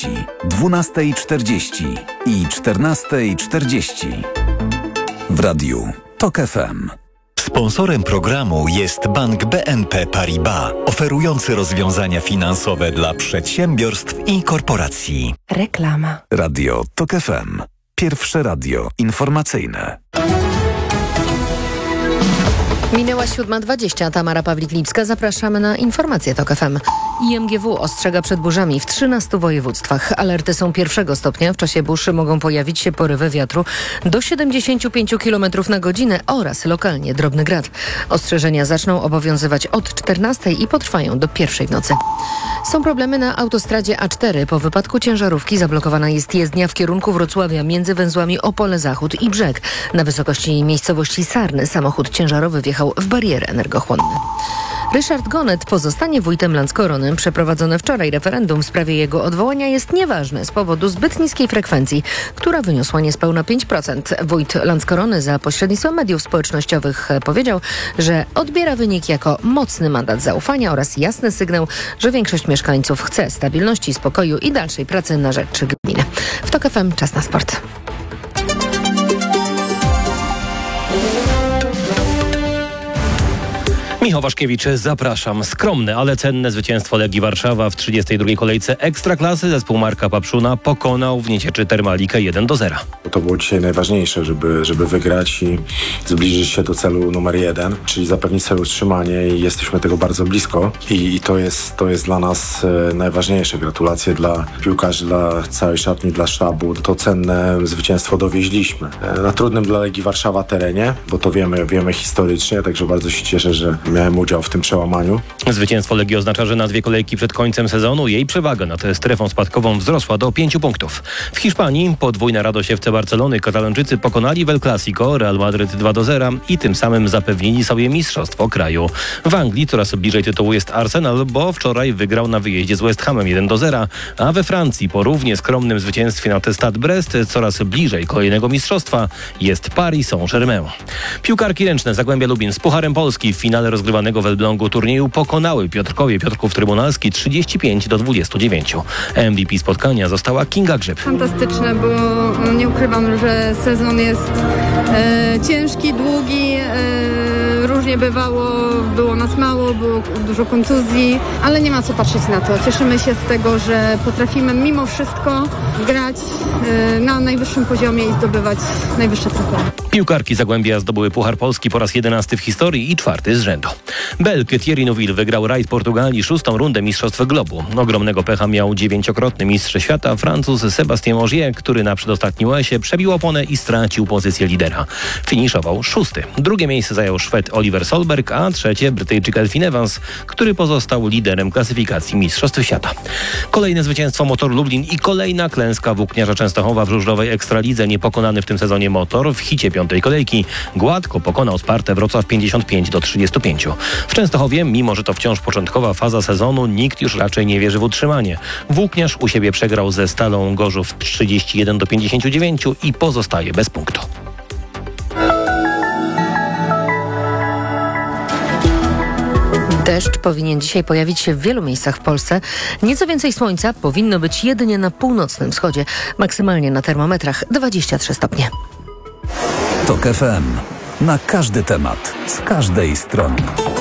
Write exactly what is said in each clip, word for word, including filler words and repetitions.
dwunasta czterdzieści i czternasta czterdzieści. W radiu TOK F M. Sponsorem programu jest Bank B N P Paribas, oferujący rozwiązania finansowe dla przedsiębiorstw i korporacji. Reklama. Radio TOK F M. Pierwsze radio informacyjne. Minęła siódma dwadzieścia. Tamara Pawlik-Lipska. Zapraszamy na informacje TOK F M. I M G W ostrzega przed burzami w trzynastu województwach. Alerty są pierwszego stopnia. W czasie burz mogą pojawić się porywy wiatru do siedemdziesiąt pięć kilometrów na godzinę oraz lokalnie drobny grad. Ostrzeżenia zaczną obowiązywać od czternastej i potrwają do pierwszej w nocy. Są problemy na autostradzie A cztery. Po wypadku ciężarówki zablokowana jest jezdnia w kierunku Wrocławia między węzłami Opole Zachód i Brzeg. Na wysokości miejscowości Sarny samochód ciężarowy wjechał w bariery energochłonne. Ryszard Gonet pozostanie wójtem Landskorony. Przeprowadzone wczoraj referendum w sprawie jego odwołania jest nieważne z powodu zbyt niskiej frekwencji, która wyniosła niespełna pięć procent. Wójt Landskorony za pośrednictwem mediów społecznościowych powiedział, że odbiera wynik jako mocny mandat zaufania oraz jasny sygnał, że większość mieszkańców chce stabilności, spokoju i dalszej pracy na rzecz gminy. W TOK F M czas na sport. Michał Waszkiewicz, zapraszam. Skromne, ale cenne zwycięstwo Legii Warszawa w trzydziestej drugiej kolejce Ekstraklasy. Zespół Marka Papszuna pokonał w Niecieczy Termalikę jeden do zera. To było dzisiaj najważniejsze, żeby, żeby wygrać i zbliżyć się do celu numer jeden, czyli zapewnić sobie utrzymanie i jesteśmy tego bardzo blisko i, i to, jest, to jest dla nas e, najważniejsze. Gratulacje dla piłkarzy, dla całej szatni, dla sztabu. To cenne zwycięstwo dowieźliśmy. E, na trudnym dla Legii Warszawa terenie, bo to wiemy, wiemy historycznie, także bardzo się cieszę, że miałem udział w tym przełamaniu. Zwycięstwo Legii oznacza, że na dwie kolejki przed końcem sezonu jej przewaga nad strefą spadkową wzrosła do pięciu punktów. W Hiszpanii podwójna radość F C Barcelony Katalończycy pokonali w El Clasico Real Madryt dwa do zera i tym samym zapewnili sobie mistrzostwo kraju. W Anglii coraz bliżej tytułu jest Arsenal, bo wczoraj wygrał na wyjeździe z West Hamem jeden do zera, a we Francji po równie skromnym zwycięstwie nad Stade Brest coraz bliżej kolejnego mistrzostwa jest Paris Saint-Germain. Piłkarki ręczne Zagłębia Lubin z Pucharem Polski w finale rozgrywanego w Elblągu turnieju pokonały Piotrkowie Piotrków Trybunalski trzydzieści pięć do dwudziestu dziewięciu. M V P spotkania została Kinga Grzyb. Fantastyczne, bo nie ukrywam, że sezon jest e, ciężki, długi, e, różnie bywało, było nas mało, było dużo kontuzji, ale nie ma co patrzeć na to. Cieszymy się z tego, że potrafimy mimo wszystko grać e, na najwyższym poziomie i zdobywać najwyższe trofea. Piłkarki Zagłębia zdobyły Puchar Polski po raz jedenasty w historii i czwarty z rzędu. Belg Thierry Neuville wygrał rajd Portugalii szóstą rundę Mistrzostw Globu. Ogromnego pecha miał dziewięciokrotny mistrz świata Francuz Sébastien Ogier, który na przedostatnim łesie przebił oponę i stracił pozycję lidera. Finiszował szósty. Drugie miejsce zajął Szwed Oliver Solberg, a trzecie Brytyjczyk Elfyn Evans, który pozostał liderem klasyfikacji Mistrzostw Świata. Kolejne zwycięstwo Motor Lublin i kolejna klęska Włókniarza Częstochowa w żużlowej Ekstralidze. Niepokonany w tym sezonie Motor w hicie piątej kolejki gładko pokonał Spartę Wrocław pięćdziesiąt pięć do trzydziestu pięciu. W Częstochowie, mimo że to wciąż początkowa faza sezonu, nikt już raczej nie wierzy w utrzymanie. Włókniarz u siebie przegrał ze Stalą Gorzów trzydzieści jeden do pięćdziesięciu dziewięciu i pozostaje bez punktu. Deszcz powinien dzisiaj pojawić się w wielu miejscach w Polsce. Nieco więcej słońca powinno być jedynie na północnym wschodzie. Maksymalnie na termometrach dwadzieścia trzy stopnie. TOK F M. Na każdy temat, z każdej strony.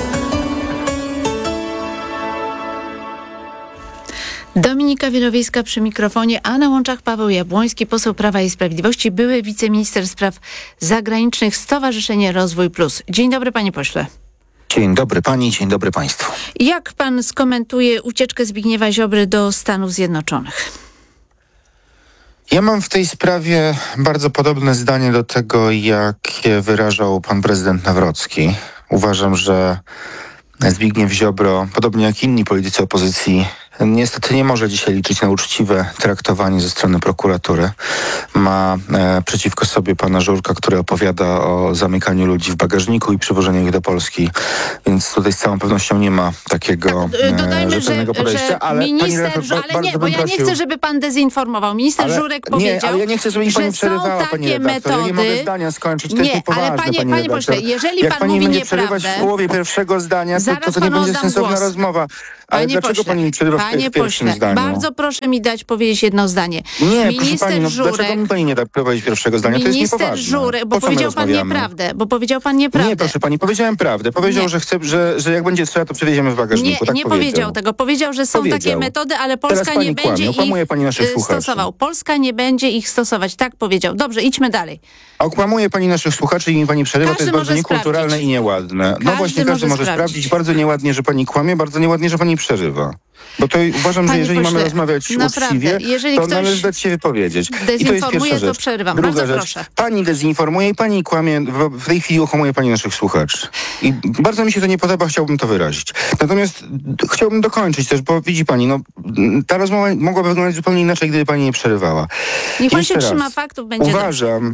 Dominika Wielowiejska przy mikrofonie, a na łączach Paweł Jabłoński, poseł Prawa i Sprawiedliwości, były wiceminister spraw zagranicznych Stowarzyszenia Rozwój Plus. Dzień dobry, panie pośle. Dzień dobry pani, dzień dobry państwu. Jak pan skomentuje ucieczkę Zbigniewa Ziobry do Stanów Zjednoczonych? Ja mam w tej sprawie bardzo podobne zdanie do tego, jakie wyrażał pan prezydent Nawrocki. Uważam, że Zbigniew Ziobro, podobnie jak inni politycy opozycji, niestety nie może dzisiaj liczyć na uczciwe traktowanie ze strony prokuratury. Ma e, przeciwko sobie pana Żurka, który opowiada o zamykaniu ludzi w bagażniku i przywożeniu ich do Polski, więc tutaj z całą pewnością nie ma takiego tak, dodajmy, e, rzetelnego że, podejścia. że ale minister, pani redaktor, ale nie, bo ja nie chcę, żeby pan dezinformował. Minister ale, Żurek nie, powiedział, ale ja nie chcę, żeby mi pani że przerywała, są pani takie redaktor. metody. Ja nie mogę zdania skończyć, to nie, jest niepoważne, ale panie, pani panie redaktor. pośle, jeżeli Jak pan pani mówi będzie nieprawdę, przerywać w połowie pierwszego zdania, to, to, to nie będzie sensowna głos. rozmowa. Ale Panie dlaczego pośle, pani mi przerywa w, panie w pierwszym pośle, zdaniu? bardzo proszę mi dać powiedzieć jedno zdanie. Nie, Minister proszę pani, no, Żurek, dlaczego mi pani nie da powiedzieć pierwszego zdania? To jest Minister niepoważne. Żurek, bo Po co my powiedział pan rozmawiamy? nieprawdę, bo powiedział pan nieprawdę. Nie, proszę pani, powiedziałem prawdę. Powiedział, Nie. że chce, że, że jak będzie trzeba, to przewieziemy w bagażniku. Nie, tak nie powiedział. powiedział tego. Powiedział, że są Powiedział. takie metody, ale Teraz Polska pani nie kłamie. będzie Okłamuje ich pani naszych y, słuchaczy. stosował. Polska nie będzie ich stosować. Tak powiedział. Dobrze, idźmy dalej. Okłamuje pani naszych słuchaczy i mi pani przerywa. Każdy To jest bardzo może niekulturalne sprawdzić. i nieładne. Każdy No właśnie, każdy może może sprawdzić. sprawdzić. Bardzo nieładnie, że pani kłamie, bardzo nieładnie, że pani przerywa. Bo to uważam, Panie że jeżeli pośle, mamy rozmawiać naprawdę, uczciwie, jeżeli to ktoś należy dać się wypowiedzieć. I to jest dezinformuje, pierwsza to rzecz. przerywam. Druga Bardzo rzecz. proszę. Pani dezinformuje i pani kłamie. W- W tej chwili okłamuje pani naszych słuchaczy. I bardzo mi się to nie podoba, chciałbym to wyrazić. Natomiast d- chciałbym dokończyć też, bo widzi pani, no, ta rozmowa mogłaby wyglądać zupełnie inaczej, gdyby pani nie przerywała. Niech pan Jeszcze się raz. trzyma faktów, będzie dobrze. Uważam,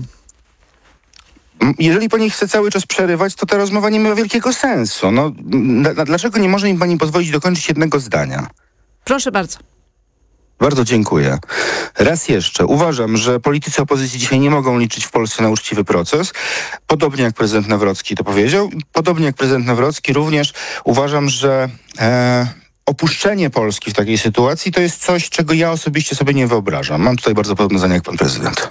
m, jeżeli pani chce cały czas przerywać, to ta rozmowa nie ma wielkiego sensu. No, na, na, dlaczego nie może mi pani pozwolić dokończyć jednego zdania? Proszę bardzo. Bardzo dziękuję. Raz jeszcze. Uważam, że politycy opozycji dzisiaj nie mogą liczyć w Polsce na uczciwy proces. Podobnie jak prezydent Nawrocki to powiedział. Podobnie jak prezydent Nawrocki również uważam, że e, opuszczenie Polski w takiej sytuacji to jest coś, czego ja osobiście sobie nie wyobrażam. Mam tutaj bardzo podobne zdanie jak pan prezydent.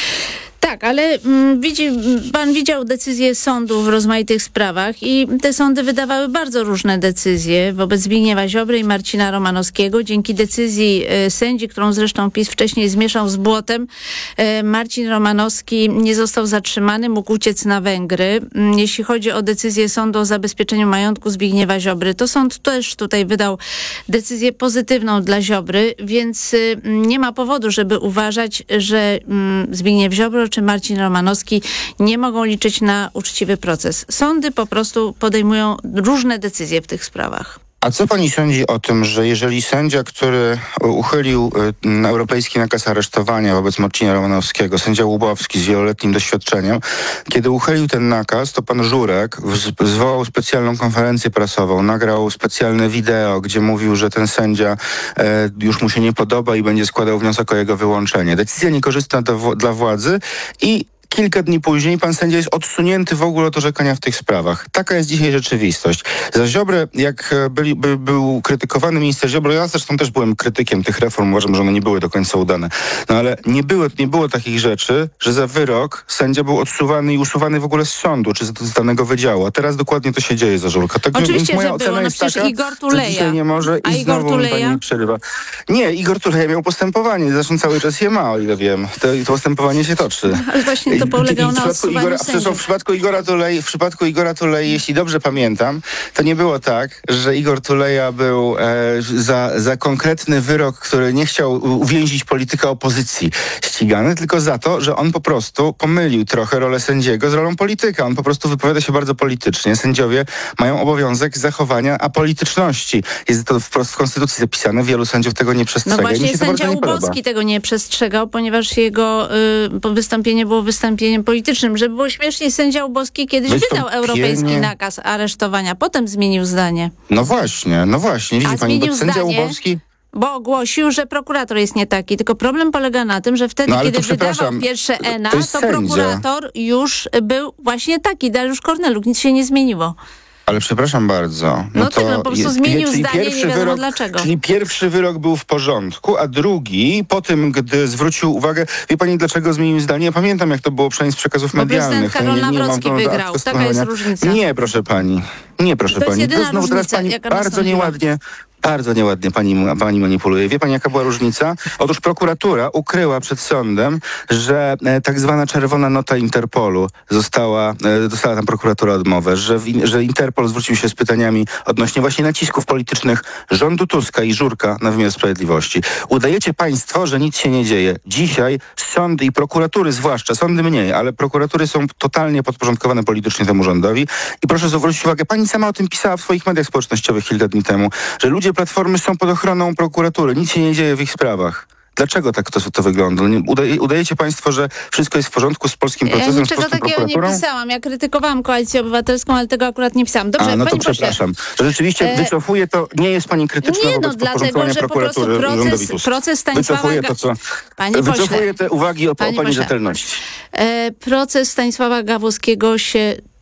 Tak, ale mm, widzi, pan widział decyzje sądu w rozmaitych sprawach i te sądy wydawały bardzo różne decyzje wobec Zbigniewa Ziobry i Marcina Romanowskiego. Dzięki decyzji e, sędzi, którą zresztą PiS wcześniej zmieszał z błotem, e, Marcin Romanowski nie został zatrzymany, mógł uciec na Węgry. Mm, Jeśli chodzi o decyzję sądu o zabezpieczeniu majątku Zbigniewa Ziobry, to sąd też tutaj wydał decyzję pozytywną dla Ziobry, więc y, nie ma powodu, żeby uważać, że mm, Zbigniew Ziobro czy Marcin Romanowski nie mogą liczyć na uczciwy proces. Sądy po prostu podejmują różne decyzje w tych sprawach. A co pani sądzi o tym, że jeżeli sędzia, który uchylił y, europejski nakaz aresztowania wobec Marcina Romanowskiego, sędzia Łubowski z wieloletnim doświadczeniem, kiedy uchylił ten nakaz, to pan Żurek wz- zwołał specjalną konferencję prasową, nagrał specjalne wideo, gdzie mówił, że ten sędzia e, już mu się nie podoba i będzie składał wniosek o jego wyłączenie. Decyzja niekorzystna do, w- dla władzy i kilka dni później pan sędzia jest odsunięty w ogóle od orzekania w tych sprawach. Taka jest dzisiaj rzeczywistość. Za Ziobrę, jak byli, by, był krytykowany minister Ziobro, ja zresztą też byłem krytykiem tych reform, uważam, że one nie były do końca udane. No ale nie było, nie było takich rzeczy, że za wyrok sędzia był odsuwany i usuwany w ogóle z sądu, czy z z danego wydziału. A teraz dokładnie to się dzieje za Żurka. Tak, Oczywiście, moja że ocena było. No jest przecież taka, Igor że Tuleja. dzisiaj nie może A i Igor znowu mi Tuleja? pani przerywa. Nie, Igor Tuleja miał postępowanie, zresztą cały czas je ma, o ile wiem. To, to postępowanie się toczy. Ale właśnie to I- polegało i w na przypadku odsuwaniu Igora, zresztą w sędziów. przypadku Igora Tulei, w przypadku Igora Tulei, jeśli dobrze pamiętam, to nie było tak, że Igor Tuleja był e, za, za konkretny wyrok, który nie chciał u- uwięzić polityka opozycji ścigany, tylko za to, że on po prostu pomylił trochę rolę sędziego z rolą polityka. On po prostu wypowiada się bardzo politycznie. Sędziowie mają obowiązek zachowania apolityczności. Jest to wprost w Konstytucji zapisane. Wielu sędziów tego nie No przestrzega. I mi właśnie się to bardzo sędzia nie podoba. Łubowski tego nie przestrzegał, ponieważ jego y, wystąpienie było wystąpieniem politycznym. Żeby było śmieszniej, sędzia Łubowski kiedyś Wystąpienie- wydał europejski nakaz aresztowania, potem zmienił zdanie. No właśnie, no właśnie. Widzi A pani, bo zmienił sędzia zdanie? Łubowski... Bo ogłosił, że prokurator jest nie taki. Tylko problem polega na tym, że wtedy, No, ale kiedy to wydawał przepraszam, pierwsze E N A, to to, jest sędzia. prokurator już był właśnie taki, Dariusz Korneluk. Nic się nie zmieniło. Ale przepraszam bardzo. No tak, no po prostu jest- zmienił czyli zdanie, nie pierwszy wiadomo wyrok, dlaczego. Czyli pierwszy wyrok był w porządku, a drugi, po tym, gdy zwrócił uwagę, wie pani dlaczego zmienił zdanie? Ja pamiętam, jak to było przynajmniej z przekazów Bo medialnych. prezydent Karol Nie- nie mam Nawrocki do- do wygrał. aktu Taka jest stosowania. różnica. Nie, proszę pani. Nie, proszę To jest pani. jedyna znowu teraz różnica, pani jaka bardzo nastąpiła. nieładnie... Bardzo nieładnie pani, pani manipuluje. Wie pani, jaka była różnica? Otóż prokuratura ukryła przed sądem, że e, tak zwana czerwona nota Interpolu została, e, dostała tam prokuratura odmowę, że, w, in- że Interpol zwrócił się z pytaniami odnośnie właśnie nacisków politycznych rządu Tuska i Żurka na wymiar sprawiedliwości. Udajecie państwo, że nic się nie dzieje. Dzisiaj sądy i prokuratury, zwłaszcza sądy mniej, ale prokuratury są totalnie podporządkowane politycznie temu rządowi. I proszę zwrócić uwagę, pani sama o tym pisała w swoich mediach społecznościowych kilka dni temu, że ludzie Platformy są pod ochroną prokuratury. Nic się nie dzieje w ich sprawach. Dlaczego tak to, to wygląda? Nie, udaje, udajecie państwo, że wszystko jest w porządku z polskim Ja procesem, z niczego polską takiego nie prokuraturą? pisałam. Ja krytykowałam Koalicję Obywatelską, ale tego akurat nie pisałam. Dobrze, A, no to panie pośle. przepraszam. Że rzeczywiście E, wycofuje to, nie jest pani krytyczna Nie, no wobec dlatego, podporządkowania że po prostu prokuratury rządowi proces, Tuska. proces Stanisława... Wycofuje Ga- to, co... Panie pośle, Wycofuje te uwagi o, o Panie pani pośle. rzetelności. e, proces Stanisława Gawłowskiego się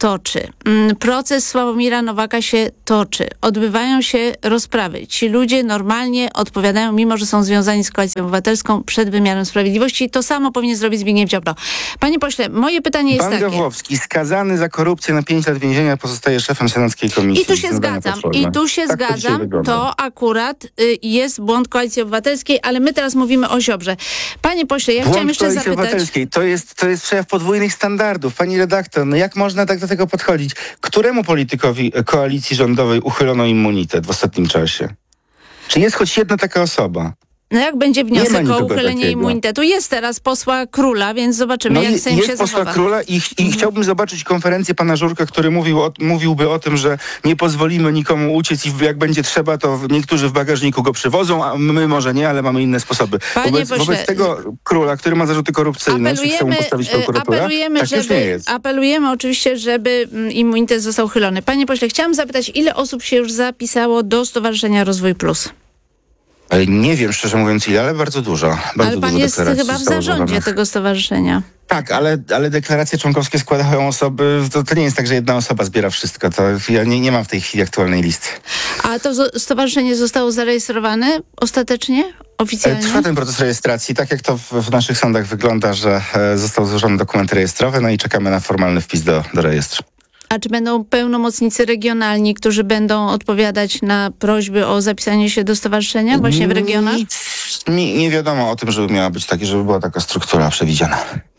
toczy. Proces Sławomira Nowaka się toczy. Odbywają się rozprawy. Ci ludzie normalnie odpowiadają, mimo że są związani z Koalicją Obywatelską, przed wymiarem sprawiedliwości. To samo powinien zrobić Zbigniew Ziobro. Panie pośle, moje pytanie jest Pan takie. Gawłowski, skazany za korupcję na pięć lat więzienia, pozostaje szefem Senackiej Komisji. I tu się zgadzam. I tu się tak zgadzam. To, to akurat y, jest błąd Koalicji Obywatelskiej, ale my teraz mówimy o Ziobrze. Panie pośle, ja błąd chciałam jeszcze Koalicji zapytać... Obywatelskiej. To jest, to jest przejaw podwójnych standardów. Pani redaktor, no jak można tak do tego podchodzić? Któremu politykowi koalicji rządowej uchylono immunitet w ostatnim czasie? Czy jest choć jedna taka osoba? No jak będzie wniosek o uchylenie takiego. immunitetu? Jest teraz posła Króla, więc zobaczymy, No jak i Sejm jest się posła zachowa. Króla i, i Mhm. chciałbym zobaczyć konferencję pana Żurka, który mówił o, mówiłby o tym, że nie pozwolimy nikomu uciec i jak będzie trzeba, to niektórzy w bagażniku go przywożą, a my może nie, ale mamy inne sposoby. Panie Wobec, pośle, wobec tego Króla, który ma zarzuty korupcyjne, czy chce mu postawić prokuratura, apelujemy, tak już nie żeby, jest. apelujemy oczywiście, żeby mm, immunitet został uchylony. Panie pośle, chciałam zapytać, ile osób się już zapisało do Stowarzyszenia Rozwój Plus? Ale nie wiem, szczerze mówiąc ile, ale bardzo dużo. Bardzo Ale pan dużo jest deklaracji chyba w zostało zarządzie złożonych. tego stowarzyszenia. Tak, ale, ale deklaracje członkowskie składają osoby, to, to nie jest tak, że jedna osoba zbiera wszystko. To ja nie, nie mam w tej chwili aktualnej listy. A to zo- stowarzyszenie zostało zarejestrowane ostatecznie? Oficjalnie? Trwa ten proces rejestracji, tak jak to w, w naszych sądach wygląda, że e, został złożony dokument rejestrowy, no i czekamy na formalny wpis do, do rejestru. A czy będą pełnomocnicy regionalni, którzy będą odpowiadać na prośby o zapisanie się do stowarzyszenia właśnie w regionach? Nic, nie, nie wiadomo o tym, żeby miała być takie, żeby była taka struktura przewidziana.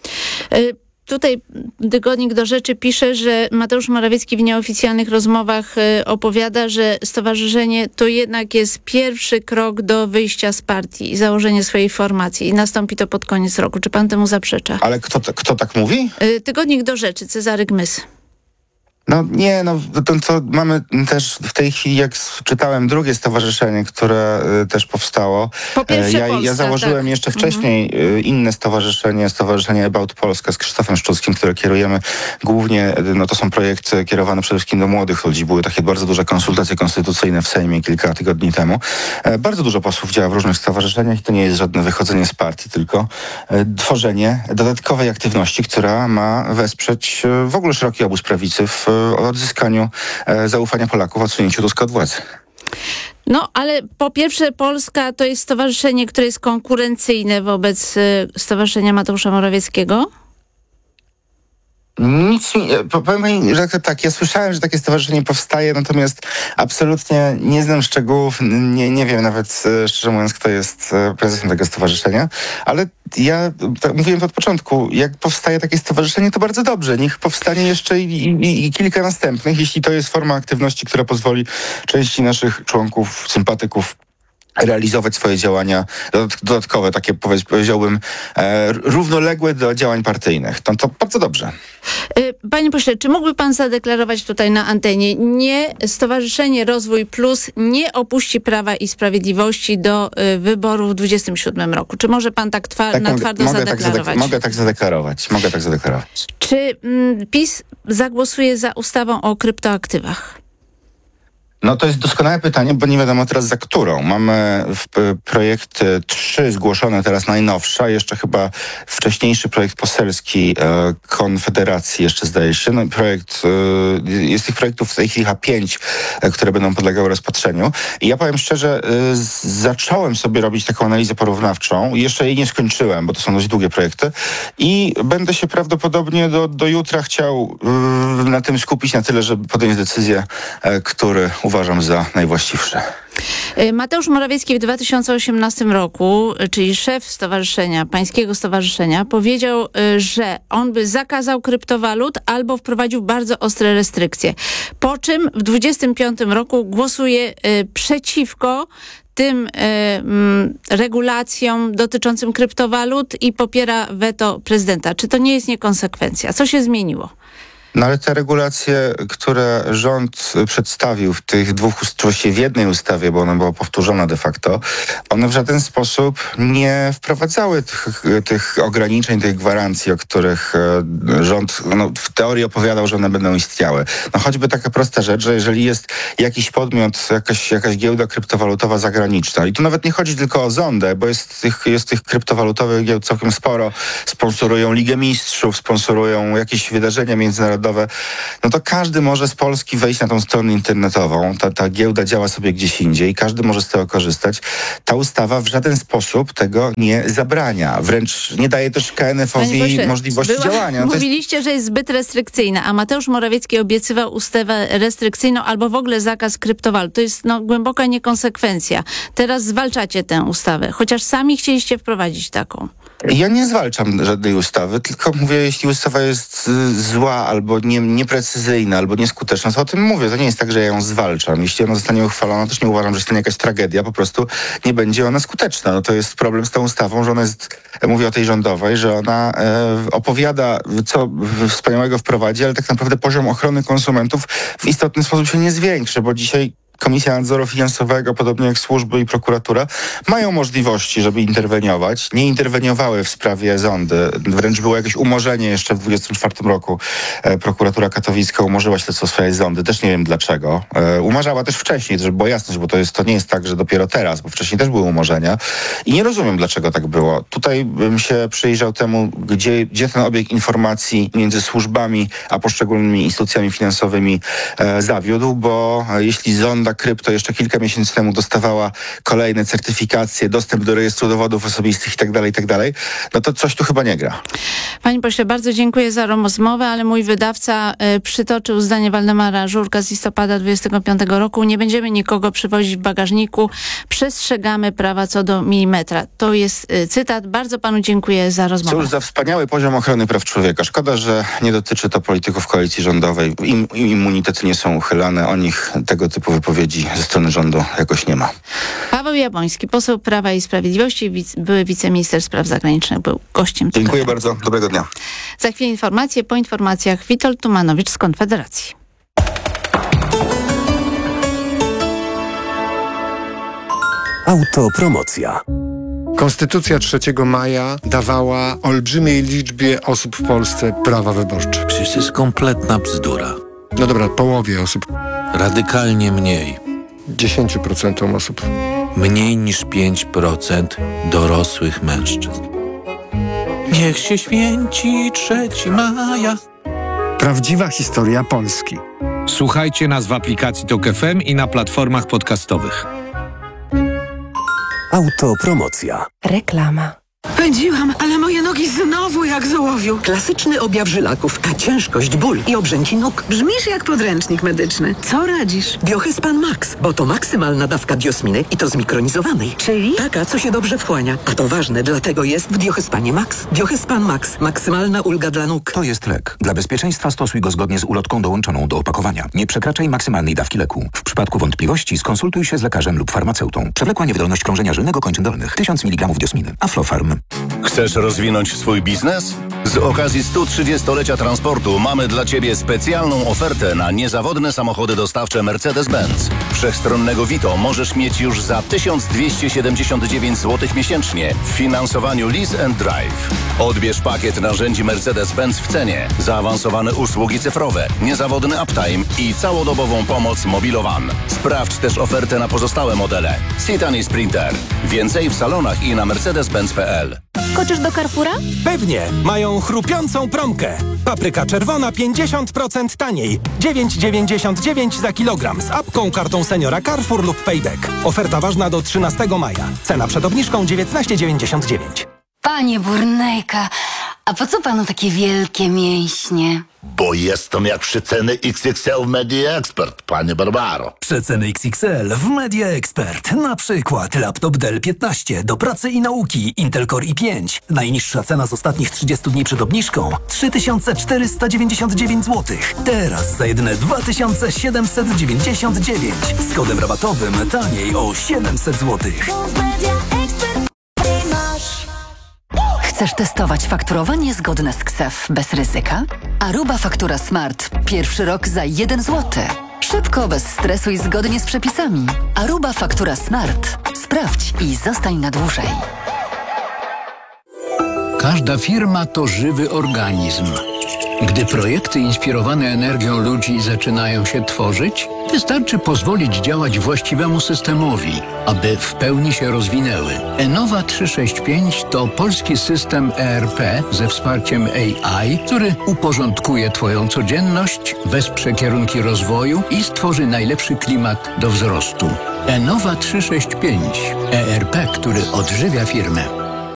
Y- Tutaj Tygodnik Do Rzeczy pisze, że Mateusz Morawiecki w nieoficjalnych rozmowach y, opowiada, że stowarzyszenie to jednak jest pierwszy krok do wyjścia z partii i założenie swojej formacji i nastąpi to pod koniec roku. Czy pan temu zaprzecza? Ale kto, kto tak mówi? Y, Tygodnik Do Rzeczy, Cezary Gmys. No nie, no to, to mamy też w tej chwili, jak czytałem drugie stowarzyszenie, które y, też powstało. Po pierwsze ja, Polska, ja założyłem tak. jeszcze wcześniej y, inne stowarzyszenie, stowarzyszenie About Polska z Krzysztofem Szczuckim, które kierujemy głównie, y, no to są projekty kierowane przede wszystkim do młodych ludzi. Były takie bardzo duże konsultacje konstytucyjne w Sejmie kilka tygodni temu. E, bardzo dużo posłów działa w różnych stowarzyszeniach i to nie jest żadne wychodzenie z partii, tylko e, tworzenie dodatkowej aktywności, która ma wesprzeć e, w ogóle szeroki obóz prawicy w odzyskaniu e, zaufania Polaków, odsunięciu Tuska od władzy. No, ale po pierwsze Polska to jest stowarzyszenie, które jest konkurencyjne wobec y, Stowarzyszenia Mateusza Morawieckiego. Nic mi, powiem pani, że tak, ja słyszałem, że takie stowarzyszenie powstaje, natomiast absolutnie nie znam szczegółów, nie, nie wiem nawet, szczerze mówiąc, kto jest prezesem tego stowarzyszenia, ale ja tak mówiłem to od początku, jak powstaje takie stowarzyszenie, to bardzo dobrze, niech powstanie jeszcze i, i, i kilka następnych, jeśli to jest forma aktywności, która pozwoli części naszych członków, sympatyków realizować swoje działania dodatkowe, takie powiedziałbym e, równoległe do działań partyjnych. To, to bardzo dobrze. Panie pośle, czy mógłby pan zadeklarować tutaj na antenie, nie Stowarzyszenie Rozwój Plus nie opuści Prawa i Sprawiedliwości do y, wyborów w dwudziestym siódmym roku? Czy może pan tak, twa- tak na mogę, twardo mogę zadeklarować? Tak zadek- mogę tak zadeklarować. Mogę tak zadeklarować. Czy mm, PiS zagłosuje za ustawą o kryptoaktywach? No to jest doskonałe pytanie, bo nie wiadomo teraz za którą. Mamy w, projekty trzy zgłoszone, teraz najnowsza, jeszcze chyba wcześniejszy projekt poselski e, Konfederacji jeszcze zdaje się. No, projekt, e, jest tych projektów w tej chwili chyba pięć, e, które będą podlegały rozpatrzeniu. I ja powiem szczerze, e, z, zacząłem sobie robić taką analizę porównawczą. Jeszcze jej nie skończyłem, bo to są dość długie projekty. I będę się prawdopodobnie do, do jutra chciał e, na tym skupić na tyle, żeby podjąć decyzję, e, który uważam za najwłaściwsze. Mateusz Morawiecki w dwa tysiące osiemnastym roku, czyli szef stowarzyszenia, pańskiego stowarzyszenia, powiedział, że on by zakazał kryptowalut albo wprowadził bardzo ostre restrykcje. Po czym w dwudziestym piątym roku głosuje przeciwko tym y, regulacjom dotyczącym kryptowalut i popiera weto prezydenta. Czy to nie jest niekonsekwencja? Co się zmieniło? No ale te regulacje, które rząd przedstawił w tych dwóch, właściwie w jednej ustawie, bo ona była powtórzona de facto, one w żaden sposób nie wprowadzały tych, tych ograniczeń, tych gwarancji, o których rząd no, w teorii opowiadał, że one będą istniały. No choćby taka prosta rzecz, że jeżeli jest jakiś podmiot, jakaś, jakaś giełda kryptowalutowa zagraniczna i tu nawet nie chodzi tylko o Zondę, bo jest tych, jest tych kryptowalutowych giełd całkiem sporo, sponsorują Ligę Mistrzów, sponsorują jakieś wydarzenia międzynarodowe, międzynarodowe, no to każdy może z Polski wejść na tą stronę internetową. Ta, ta giełda działa sobie gdzieś indziej, każdy może z tego korzystać. Ta ustawa w żaden sposób tego nie zabrania. Wręcz nie daje też K N F owi pośle, możliwości była, działania. No mówiliście, jest... że jest zbyt restrykcyjna, a Mateusz Morawiecki obiecywał ustawę restrykcyjną albo w ogóle zakaz kryptowalut. To jest no, głęboka niekonsekwencja. Teraz zwalczacie tę ustawę, chociaż sami chcieliście wprowadzić taką. Ja nie zwalczam żadnej ustawy, tylko mówię, jeśli ustawa jest y, zła albo nie, nieprecyzyjna, albo nieskuteczna, to o tym mówię. To nie jest tak, że ja ją zwalczam. Jeśli ona zostanie uchwalona, też nie uważam, że stanie jakaś tragedia, po prostu nie będzie ona skuteczna. No to jest problem z tą ustawą, że ona jest, mówię o tej rządowej, że ona e, opowiada, co wspaniałego wprowadzi, ale tak naprawdę poziom ochrony konsumentów w istotny sposób się nie zwiększy, bo dzisiaj Komisja Nadzoru Finansowego, podobnie jak służby i prokuratura, mają możliwości, żeby interweniować. Nie interweniowały w sprawie Zondy. Wręcz było jakieś umorzenie jeszcze w dwudziestym czwartym roku. E, prokuratura katowicka umorzyła śledztwo swojej Zondy. Też nie wiem dlaczego. E, umarzała też wcześniej, żeby była jasność, bo to, jest, to nie jest tak, że dopiero teraz, bo wcześniej też były umorzenia. I nie rozumiem, dlaczego tak było. Tutaj bym się przyjrzał temu, gdzie, gdzie ten obieg informacji między służbami a poszczególnymi instytucjami finansowymi e, zawiódł, bo e, jeśli Zonda Krypto jeszcze kilka miesięcy temu dostawała kolejne certyfikacje, dostęp do rejestru dowodów osobistych i tak dalej, i tak dalej, no to coś tu chyba nie gra. Panie pośle, bardzo dziękuję za rozmowę, ale mój wydawca y, przytoczył zdanie Waldemara Żurka z listopada dwudziestego piątego roku. Nie będziemy nikogo przywozić w bagażniku. Przestrzegamy prawa co do milimetra. To jest y, cytat. Bardzo panu dziękuję za rozmowę. Cóż za wspaniały poziom ochrony praw człowieka. Szkoda, że nie dotyczy to polityków koalicji rządowej. Im, im immunitety nie są uchylane. O nich tego typu wypowiedzi ze strony rządu jakoś nie ma. Paweł Jabłoński, poseł Prawa i Sprawiedliwości, wic- były wiceminister spraw zagranicznych, był gościem. Dziękuję tego. bardzo. Dobrego dnia. Za chwilę informacje, po informacjach Witold Tumanowicz z Konfederacji. Autopromocja. Konstytucja trzeciego maja dawała olbrzymiej liczbie osób w Polsce prawa wyborcze. Przecież to jest kompletna bzdura. No dobra, połowie osób. Radykalnie mniej. dziesięć procent osób. Mniej niż pięć procent dorosłych mężczyzn. Niech się święci trzeciego maja. Prawdziwa historia Polski. Słuchajcie nas w aplikacji Tok F M i na platformach podcastowych. Autopromocja. Reklama. Pędziłam, ale moje nogi znowu jak z ołowiu. Klasyczny objaw żylaków, ta ciężkość, ból i obrzęki nóg. Brzmisz jak podręcznik medyczny. Co radzisz? Biohyspan Max, bo to maksymalna dawka diosminy i to zmikronizowanej. Czyli? Taka, co się dobrze wchłania. A to ważne, dlatego jest w Biohyspanie Max. Biohyspan Max, maksymalna ulga dla nóg. To jest lek. Dla bezpieczeństwa stosuj go zgodnie z ulotką dołączoną do opakowania. Nie przekraczaj maksymalnej dawki leku. W przypadku wątpliwości skonsultuj się z lekarzem lub farmaceutą. Przewlekła niewydolność krążenia żylnego kończyn dolnych. tysiąc miligramów diosminy. Aflofarm. Chcesz rozwinąć swój biznes? Z okazji stu trzydziestolecia transportu mamy dla Ciebie specjalną ofertę na niezawodne samochody dostawcze Mercedes-Benz. Wszechstronnego Vito możesz mieć już za tysiąc dwieście siedemdziesiąt dziewięć złotych miesięcznie w finansowaniu Lease and Drive. Odbierz pakiet narzędzi Mercedes-Benz w cenie, zaawansowane usługi cyfrowe, niezawodny uptime i całodobową pomoc Mobilowan. Sprawdź też ofertę na pozostałe modele. Citan i Sprinter. Więcej w salonach i na mercedes benz kropka p l. Skoczysz do Carrefoura? Pewnie! Mają chrupiącą promkę. Papryka czerwona pięćdziesiąt procent taniej. dziewięć dziewięćdziesiąt dziewięć za kilogram z apką, kartą seniora Carrefour lub Payback. Oferta ważna do trzynastego maja. Cena przed obniżką dziewiętnaście dziewięćdziesiąt dziewięć. Panie Burnejka, a po co panu takie wielkie mięśnie? Bo jestem jak przeceny X X L w Media Expert, panie Barbaro. Przeceny X X L w Media Expert. Na przykład laptop Dell piętnaście do pracy i nauki Intel Core i pięć. Najniższa cena z ostatnich trzydziestu dni przed obniżką trzy tysiące czterysta dziewięćdziesiąt dziewięć złotych. Teraz za jedyne dwa tysiące siedemset dziewięćdziesiąt dziewięć. Z kodem rabatowym taniej o siedemset złotych. Chcesz testować fakturowanie zgodne z K S E F bez ryzyka? Aruba Faktura Smart. Pierwszy rok za jeden złoty. Szybko, bez stresu i zgodnie z przepisami. Aruba Faktura Smart. Sprawdź i zostań na dłużej. Każda firma to żywy organizm. Gdy projekty inspirowane energią ludzi zaczynają się tworzyć, Wystarczy pozwolić działać właściwemu systemowi, aby w pełni się rozwinęły. Enova trzysta sześćdziesiąt pięć to polski system E R P ze wsparciem A I, który uporządkuje Twoją codzienność, wesprze kierunki rozwoju i stworzy najlepszy klimat do wzrostu. Enova trzysta sześćdziesiąt pięć. E R P, który odżywia firmę.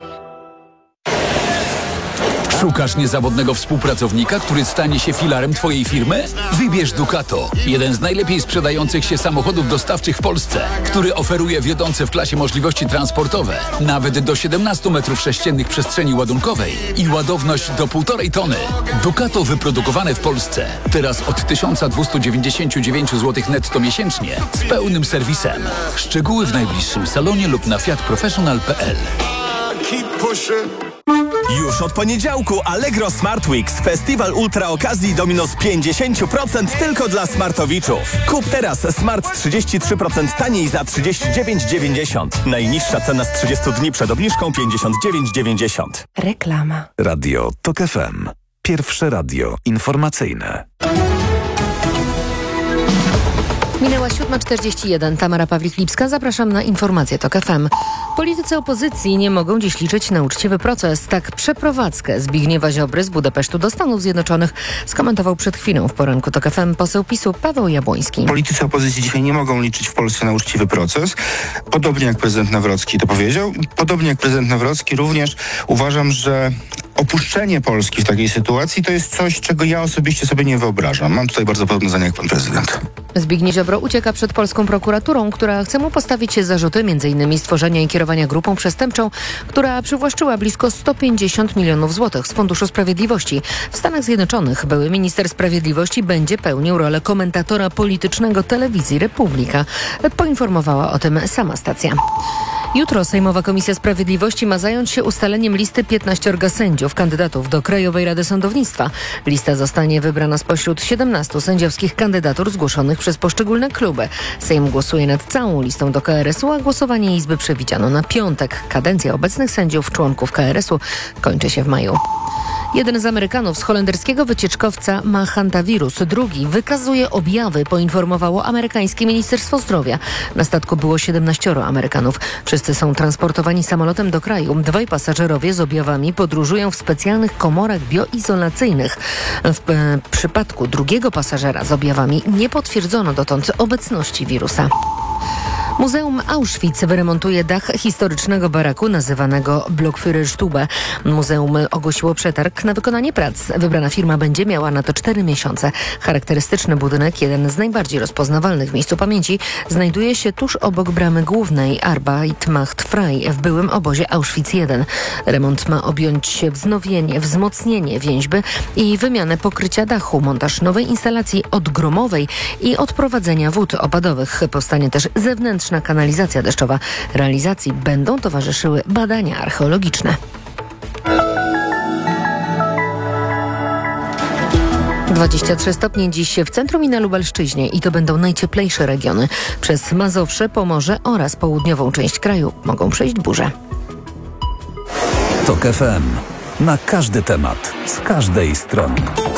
Szukasz niezawodnego współpracownika, który stanie się filarem Twojej firmy? Wybierz Ducato, jeden z najlepiej sprzedających się samochodów dostawczych w Polsce, który oferuje wiodące w klasie możliwości transportowe, nawet do siedemnaście metrów sześciennych przestrzeni ładunkowej i ładowność do półtorej tony. Ducato wyprodukowane w Polsce, teraz od tysiąc dwieście dziewięćdziesiąt dziewięć złotych netto miesięcznie, z pełnym serwisem. Szczegóły w najbliższym salonie lub na fiat professional kropka p l. Już od poniedziałku Allegro Smart Weeks. Festiwal ultra okazji do minus pięćdziesiąt procent tylko dla smartowiczów. Kup teraz Smart trzydzieści trzy procent taniej za trzydzieści dziewięć dziewięćdziesiąt. Najniższa cena z trzydziestu dni przed obniżką pięćdziesiąt dziewięć dziewięćdziesiąt. Reklama. Radio TOK F M. Pierwsze radio informacyjne. Minęła siódma czterdzieści jeden. Tamara Pawlik-Lipska. Zapraszam na informacje TOK F M. Politycy opozycji nie mogą dziś liczyć na uczciwy proces. Tak przeprowadzkę Zbigniewa Ziobry z Budapesztu do Stanów Zjednoczonych skomentował przed chwilą w poranku TOK F M poseł PiSu Paweł Jabłoński. Politycy opozycji dzisiaj nie mogą liczyć w Polsce na uczciwy proces. Podobnie jak prezydent Nawrocki to powiedział. Podobnie jak prezydent Nawrocki również uważam, że opuszczenie Polski w takiej sytuacji to jest coś, czego ja osobiście sobie nie wyobrażam. Mam tutaj bardzo podobne zdanie jak pan prezydent. Zbigniew Ziobro ucieka przed polską prokuraturą, która chce mu postawić zarzuty m.in. stworzenia i kierowania grupą przestępczą, która przywłaszczyła blisko sto pięćdziesiąt milionów złotych z Funduszu Sprawiedliwości. W Stanach Zjednoczonych były minister sprawiedliwości będzie pełnił rolę komentatora politycznego telewizji Republika. Poinformowała o tym sama stacja. Jutro Sejmowa Komisja Sprawiedliwości ma zająć się ustaleniem listy piętnaściorga sędziów, kandydatów do Krajowej Rady Sądownictwa. Lista zostanie wybrana spośród siedemnastu sędziowskich kandydatur zgłoszonych przez poszczególne kluby. Sejm głosuje nad całą listą do K R S u, a głosowanie Izby przewidziano na piątek. Kadencja obecnych sędziów, członków K R S u kończy się w maju. Jeden z Amerykanów z holenderskiego wycieczkowca ma hantawirus, drugi wykazuje objawy, poinformowało amerykańskie Ministerstwo Zdrowia. Na statku było siedemnaścioro Amerykanów. Wszyscy są transportowani samolotem do kraju. Dwaj pasażerowie z objawami podróżują w specjalnych komorach bioizolacyjnych. W e, przypadku drugiego pasażera z objawami nie potwierdzono dotąd obecności wirusa. Muzeum Auschwitz wyremontuje dach historycznego baraku nazywanego Blockführerstube. Muzeum ogłosiło przetarg na wykonanie prac. Wybrana firma będzie miała na to cztery miesiące. Charakterystyczny budynek, jeden z najbardziej rozpoznawalnych w miejscu pamięci, znajduje się tuż obok bramy głównej Arbeit macht frei w byłym obozie Auschwitz jeden. Remont ma objąć wznowienie, wzmocnienie więźby i wymianę pokrycia dachu, montaż nowej instalacji odgromowej i odprowadzenia wód opadowych. Powstanie też zewnętrzna kanalizacja deszczowa. Realizacji będą towarzyszyły badania archeologiczne. dwadzieścia trzy stopnie dziś w centrum i na Lubelszczyźnie i to będą najcieplejsze regiony. Przez Mazowsze, Pomorze oraz południową część kraju mogą przejść burze. TOK F M. Na każdy temat, z każdej strony.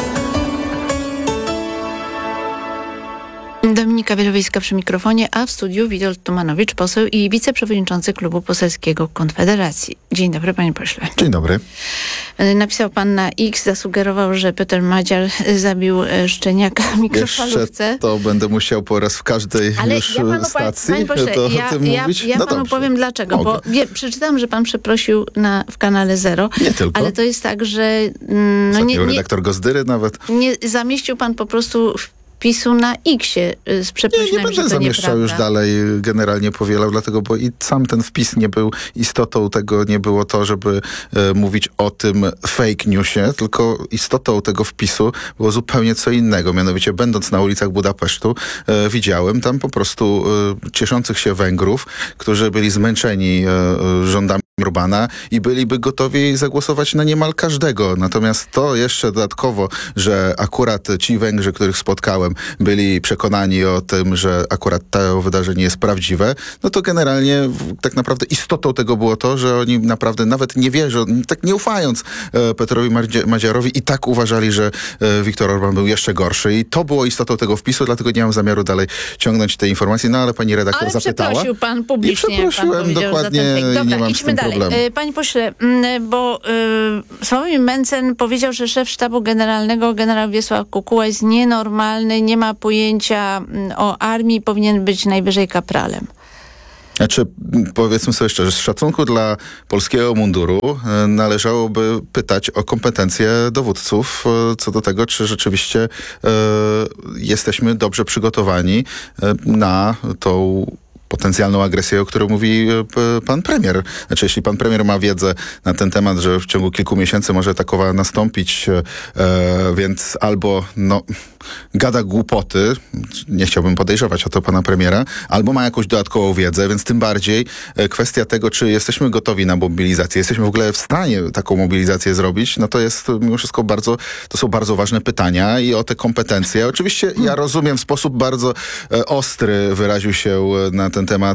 Dominika Wielowiejska przy mikrofonie, a w studiu Witold Tumanowicz, poseł i wiceprzewodniczący Klubu Poselskiego Konfederacji. Dzień dobry, panie pośle. Dzień dobry. Napisał pan na X, zasugerował, że Peter Madziar zabił szczeniaka w mikrofalówce. Jeszcze to będę musiał po raz w każdej Ale już ja panu stacji panie pośle, to ja, o tym ja, mówić. ja no panu dobrze. powiem dlaczego, Mogę. bo wie, przeczytałam, że pan przeprosił na, w kanale Zero. Nie tylko. Ale to jest tak, że mm, no nie, nie, redaktor Gozdyry nawet. nie zamieścił pan po prostu wpisu na X-ie z przeprosinami, Nie, nie będę że to zamieszczał już dalej, generalnie powielał, dlatego, bo i sam ten wpis nie był istotą tego, nie było to, żeby e, mówić o tym fake newsie, tylko istotą tego wpisu było zupełnie co innego. Mianowicie, będąc na ulicach Budapesztu, e, widziałem tam po prostu e, cieszących się Węgrów, którzy byli zmęczeni e, rządami Urbana i byliby gotowi zagłosować na niemal każdego. Natomiast to jeszcze dodatkowo, że akurat ci Węgrzy, których spotkałem, byli przekonani o tym, że akurat to wydarzenie jest prawdziwe, no to generalnie tak naprawdę istotą tego było to, że oni naprawdę nawet nie wierzą, tak nie ufając e, Petrowi Madziarowi i tak uważali, że e, Viktor Orban był jeszcze gorszy. I to było istotą tego wpisu, dlatego nie mam zamiaru dalej ciągnąć tej informacji. No ale pani redaktor ale zapytała. przeprosił pan publicznie. I przeprosiłem pan dokładnie. Dobra, nie mam idźmy z tym dalej. problemu. E, Panie pośle, m, bo y, Sławomir Mencen powiedział, że szef sztabu generalnego, generał Wiesław Kukuła, jest nienormalny, nie ma pojęcia m, o armii, powinien być najwyżej kapralem. Znaczy, powiedzmy sobie szczerze, z szacunku dla polskiego munduru e, należałoby pytać o kompetencje dowódców e, co do tego, czy rzeczywiście e, jesteśmy dobrze przygotowani e, na tą potencjalną agresję, o której mówi p- pan premier. Znaczy, jeśli pan premier ma wiedzę na ten temat, że w ciągu kilku miesięcy może takowa nastąpić, e, więc albo no, gada głupoty, nie chciałbym podejrzewać o to pana premiera, albo ma jakąś dodatkową wiedzę, więc tym bardziej e, kwestia tego, czy jesteśmy gotowi na mobilizację, jesteśmy w ogóle w stanie taką mobilizację zrobić, no to jest mimo wszystko bardzo, to są bardzo ważne pytania i o te kompetencje. Oczywiście ja rozumiem, w sposób bardzo e, ostry wyraził się na ten temat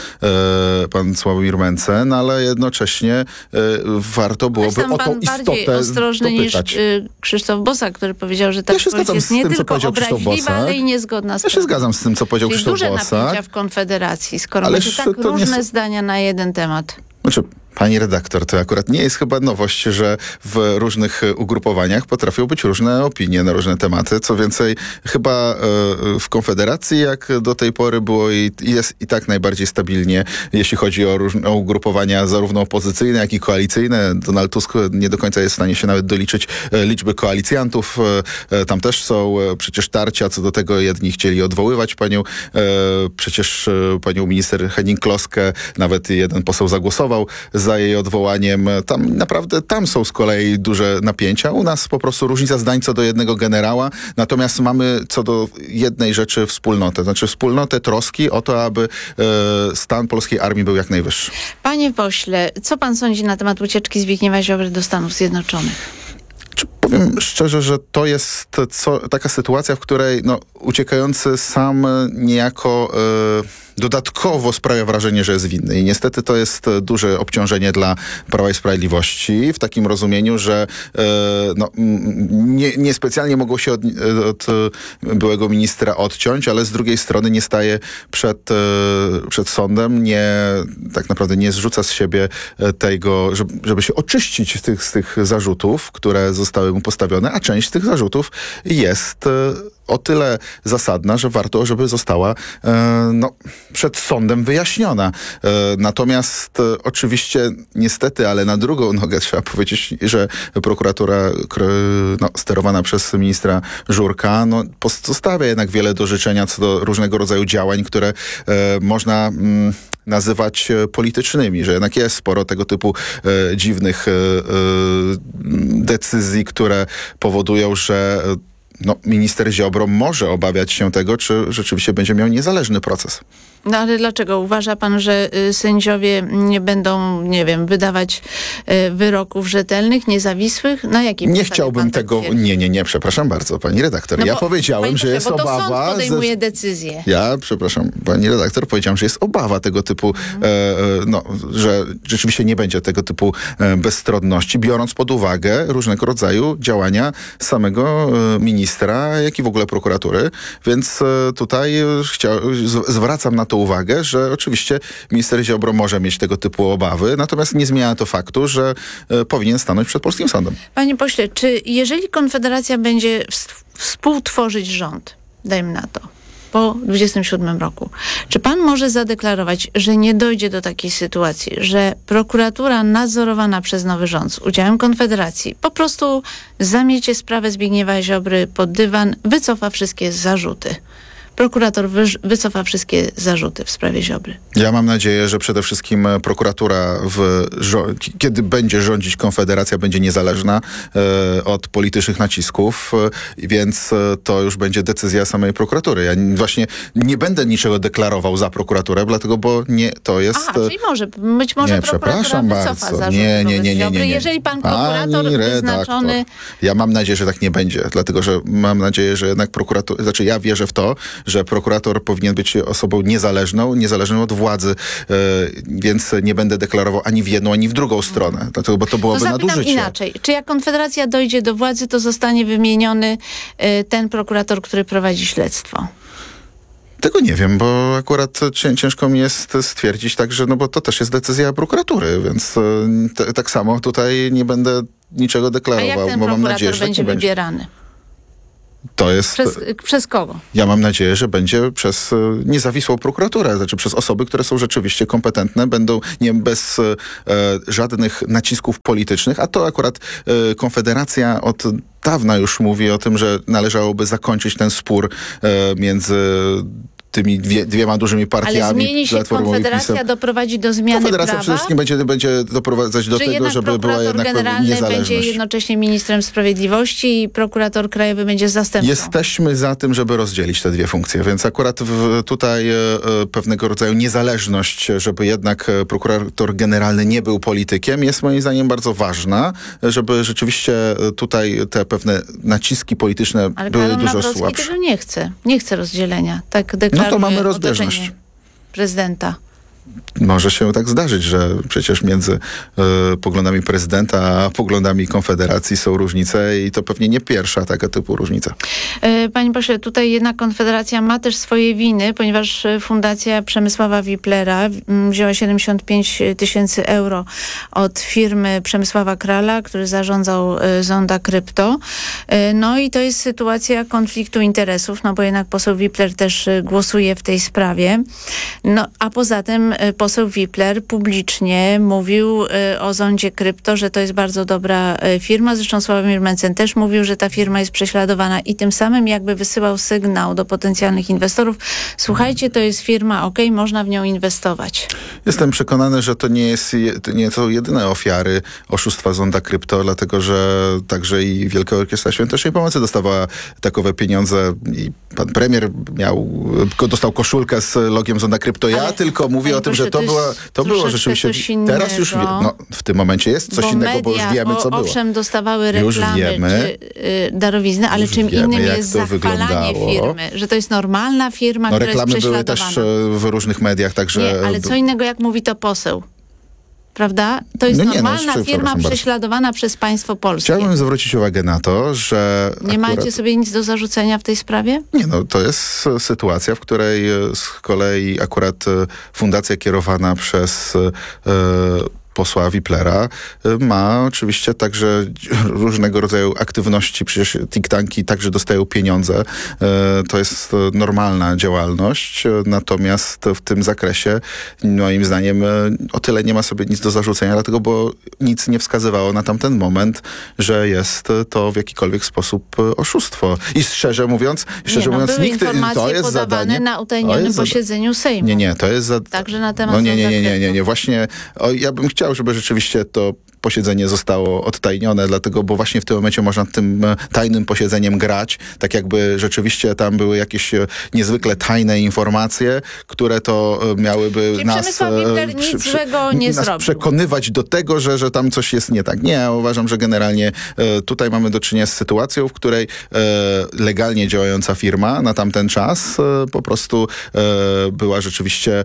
e, pan Sławomir Mencen, ale jednocześnie e, warto byłoby o tą istotę bardziej ostrożny dopytać. niż y, Krzysztof Bosak, który powiedział, że ta Ja się wypowiedź zgadzam jest z nie tym, co tylko powiedział Krzysztof obraźliwa, Bosak. ale i niezgodna z Ja się zgadzam z tym, co powiedział Czyli Krzysztof duże Bosak. napięcia w Konfederacji, skoro Ależ macie tak to nie różne są- zdania na jeden temat. Znaczy, pani redaktor, to akurat nie jest chyba nowość, że w różnych ugrupowaniach potrafią być różne opinie na różne tematy. Co więcej, chyba e, w Konfederacji, jak do tej pory było i jest i tak najbardziej stabilnie, jeśli chodzi o, różne, o ugrupowania zarówno opozycyjne, jak i koalicyjne. Donald Tusk nie do końca jest w stanie się nawet doliczyć e, liczby koalicjantów. E, e, tam też są e, przecież tarcia, co do tego jedni chcieli odwoływać panią, e, przecież e, panią minister Henning-Kloskę, nawet jeden poseł zagłosował za jej odwołaniem. Tam naprawdę, tam są z kolei duże napięcia. U nas po prostu różnica zdań co do jednego generała, natomiast mamy co do jednej rzeczy wspólnotę. Znaczy wspólnotę troski o to, aby e, stan polskiej armii był jak najwyższy. Panie pośle, co pan sądzi na temat ucieczki Zbigniewa Ziobry do Stanów Zjednoczonych? Powiem szczerze, że to jest co, taka sytuacja, w której no, uciekający sam niejako e, dodatkowo sprawia wrażenie, że jest winny. I niestety to jest duże obciążenie dla Prawa i Sprawiedliwości w takim rozumieniu, że e, no, nie, niespecjalnie mogło się od, od byłego ministra odciąć, ale z drugiej strony nie staje przed, e, przed sądem, nie, tak naprawdę nie zrzuca z siebie tego, żeby, żeby się oczyścić z tych, z tych zarzutów, które zostały mu postawione, a część z tych zarzutów jest e, o tyle zasadna, że warto, żeby została e, no, przed sądem wyjaśniona. E, natomiast e, oczywiście niestety, ale na drugą nogę trzeba powiedzieć, że prokuratura kr, no, sterowana przez ministra Żurka no, pozostawia jednak wiele do życzenia co do różnego rodzaju działań, które e, można mm, nazywać e, politycznymi, że jednak jest sporo tego typu e, dziwnych e, e, decyzji, które powodują, że e, no, minister Ziobro może obawiać się tego, czy rzeczywiście będzie miał niezależny proces. No ale dlaczego? Uważa pan, że y, sędziowie nie będą, nie wiem, wydawać y, wyroków rzetelnych, niezawisłych? Na jakiej Nie podstawie chciałbym pan tak tego... twierdzi? Nie, nie, nie, przepraszam bardzo, pani redaktor. No ja bo, powiedziałem, panie że pośle, jest bo to obawa... sąd podejmuje ze... decyzję. Ja, przepraszam, pani redaktor, powiedziałam, że jest obawa tego typu, e, e, no, że rzeczywiście nie będzie tego typu e, bezstronności, biorąc pod uwagę różnego rodzaju działania samego e, ministra, jak i w ogóle prokuratury. Więc e, tutaj e, chcia, z, zwracam na to uwagę, że oczywiście minister Ziobro może mieć tego typu obawy, natomiast nie zmienia to faktu, że e, powinien stanąć przed polskim sądem. Panie pośle, czy jeżeli Konfederacja będzie współtworzyć rząd, dajmy na to, po dwudziestym siódmym roku, czy pan może zadeklarować, że nie dojdzie do takiej sytuacji, że prokuratura nadzorowana przez nowy rząd z udziałem Konfederacji po prostu zamiecie sprawę Zbigniewa Ziobry pod dywan, wycofa wszystkie zarzuty? prokurator wy, wycofa wszystkie zarzuty w sprawie Ziobry. Ja mam nadzieję, że przede wszystkim prokuratura, w, kiedy będzie rządzić Konfederacja, będzie niezależna e, od politycznych nacisków, e, więc to już będzie decyzja samej prokuratury. Ja właśnie nie będę niczego deklarował za prokuraturę, dlatego, bo nie, to jest... Aha, czyli może, być może nie, prokuratura wycofa zarzuty nie, nie, nie, nie, nie, nie. Jeżeli pan prokurator Pani wyznaczony... redaktor, ja mam nadzieję, że tak nie będzie, dlatego, że mam nadzieję, że jednak prokurator... Znaczy ja wierzę w to, że prokurator powinien być osobą niezależną, niezależną od władzy, e, więc nie będę deklarował ani w jedną, ani w drugą stronę, dlatego, bo to byłoby to zapytam nadużycie. inaczej. Czy jak Konfederacja dojdzie do władzy, to zostanie wymieniony e, ten prokurator, który prowadzi śledztwo? Tego nie wiem, bo akurat cię, ciężko mi jest stwierdzić także, no bo to też jest decyzja prokuratury, więc te, tak samo tutaj nie będę niczego deklarował. A jak ten bo mam prokurator nadzieję, że będzie tak wybierany? To jest... Przez, przez kogo? Ja mam nadzieję, że będzie przez niezawisłą prokuraturę, znaczy przez osoby, które są rzeczywiście kompetentne, będą nie bez e, żadnych nacisków politycznych, a to akurat e, Konfederacja od dawna już mówi o tym, że należałoby zakończyć ten spór e, między tymi dwie, dwiema dużymi partiami. Ale zmieni się Konfederacja, doprowadzi do zmiany Konfederacja prawa? przede wszystkim będzie, będzie doprowadzać do Czy tego, żeby była jednak generalny niezależność. będzie jednocześnie ministrem sprawiedliwości i prokurator krajowy będzie zastępcą? Jesteśmy za tym, żeby rozdzielić te dwie funkcje, więc akurat w, tutaj e, pewnego rodzaju niezależność, żeby jednak prokurator generalny nie był politykiem, jest moim zdaniem bardzo ważna, żeby rzeczywiście tutaj te pewne naciski polityczne Ale były Karol dużo Nawrocki słabsze. tego nie chce. Nie chce rozdzielenia. Tak deklaruje No to mamy rozbieżność. otoczenie prezydenta. Może się tak zdarzyć, że przecież między y, poglądami prezydenta a poglądami Konfederacji są różnice i to pewnie nie pierwsza taka typu różnica. Panie pośle, tutaj jednak Konfederacja ma też swoje winy, ponieważ Fundacja Przemysława Wiplera wzięła siedemdziesiąt pięć tysięcy euro od firmy Przemysława Krala, który zarządzał Zonda Krypto. No i to jest sytuacja konfliktu interesów, no bo jednak poseł Wipler też głosuje w tej sprawie. No a poza tym poseł Wipler publicznie mówił y, o Zondzie Krypto, że to jest bardzo dobra y, firma. Zresztą Sławomir Mencen też mówił, że ta firma jest prześladowana i tym samym jakby wysyłał sygnał do potencjalnych inwestorów. Słuchajcie, to jest firma, okej, okay, można w nią inwestować. Jestem przekonany, że to nie, jest, to nie są jedyne ofiary oszustwa Zonda Krypto, dlatego że także i Wielka Orkiestra Świątecznej Pomocy dostawała takowe pieniądze i pan premier miał, dostał koszulkę z logiem Zonda Krypto. Ja Ale, tylko mówię o tym, że to, to, była, to było rzeczywiście... Teraz już wie, no, w tym momencie jest coś bo innego, media, bo już wiemy, co o, było. Owszem, dostawały już reklamy wiemy, czy y, darowizny, ale czym wiemy, innym jest zachwalanie firmy. Że to jest normalna firma, no, która jest prześladowana. Reklamy były też w różnych mediach, także... Nie, ale co innego, jak mówi to poseł. Prawda? To jest no nie, normalna no, firma prześladowana bardzo. przez państwo polskie. Chciałbym zwrócić uwagę na to, że... Nie akurat... macie sobie nic do zarzucenia w tej sprawie? Nie, no to jest sytuacja, w której z kolei akurat fundacja kierowana przez... Yy, posła Wiplera ma oczywiście także różnego rodzaju aktywności, przecież think tanki także dostają pieniądze. To jest normalna działalność, natomiast w tym zakresie moim zdaniem o tyle nie ma sobie nic do zarzucenia, dlatego, bo nic nie wskazywało na tamten moment, że jest to w jakikolwiek sposób oszustwo. I szczerze mówiąc, szczerze nie, no, mówiąc, były nikt informacje to jest podawane zadanie na utajnionym posiedzeniu Sejmu. Nie, nie, to jest za... Także na temat No nie, nie, nie, nie, nie, nie. Właśnie o, ja bym chciał, żeby rzeczywiście to posiedzenie zostało odtajnione, dlatego, bo właśnie w tym momencie można tym tajnym posiedzeniem grać, tak jakby rzeczywiście tam były jakieś niezwykle tajne informacje, które to miałyby Czyli nas, Wipler przy, nic przy, złego nie nas zrobił. przekonywać do tego, że, że tam coś jest nie tak. Nie, ja uważam, że generalnie e, tutaj mamy do czynienia z sytuacją, w której e, legalnie działająca firma na tamten czas e, po prostu e, była rzeczywiście,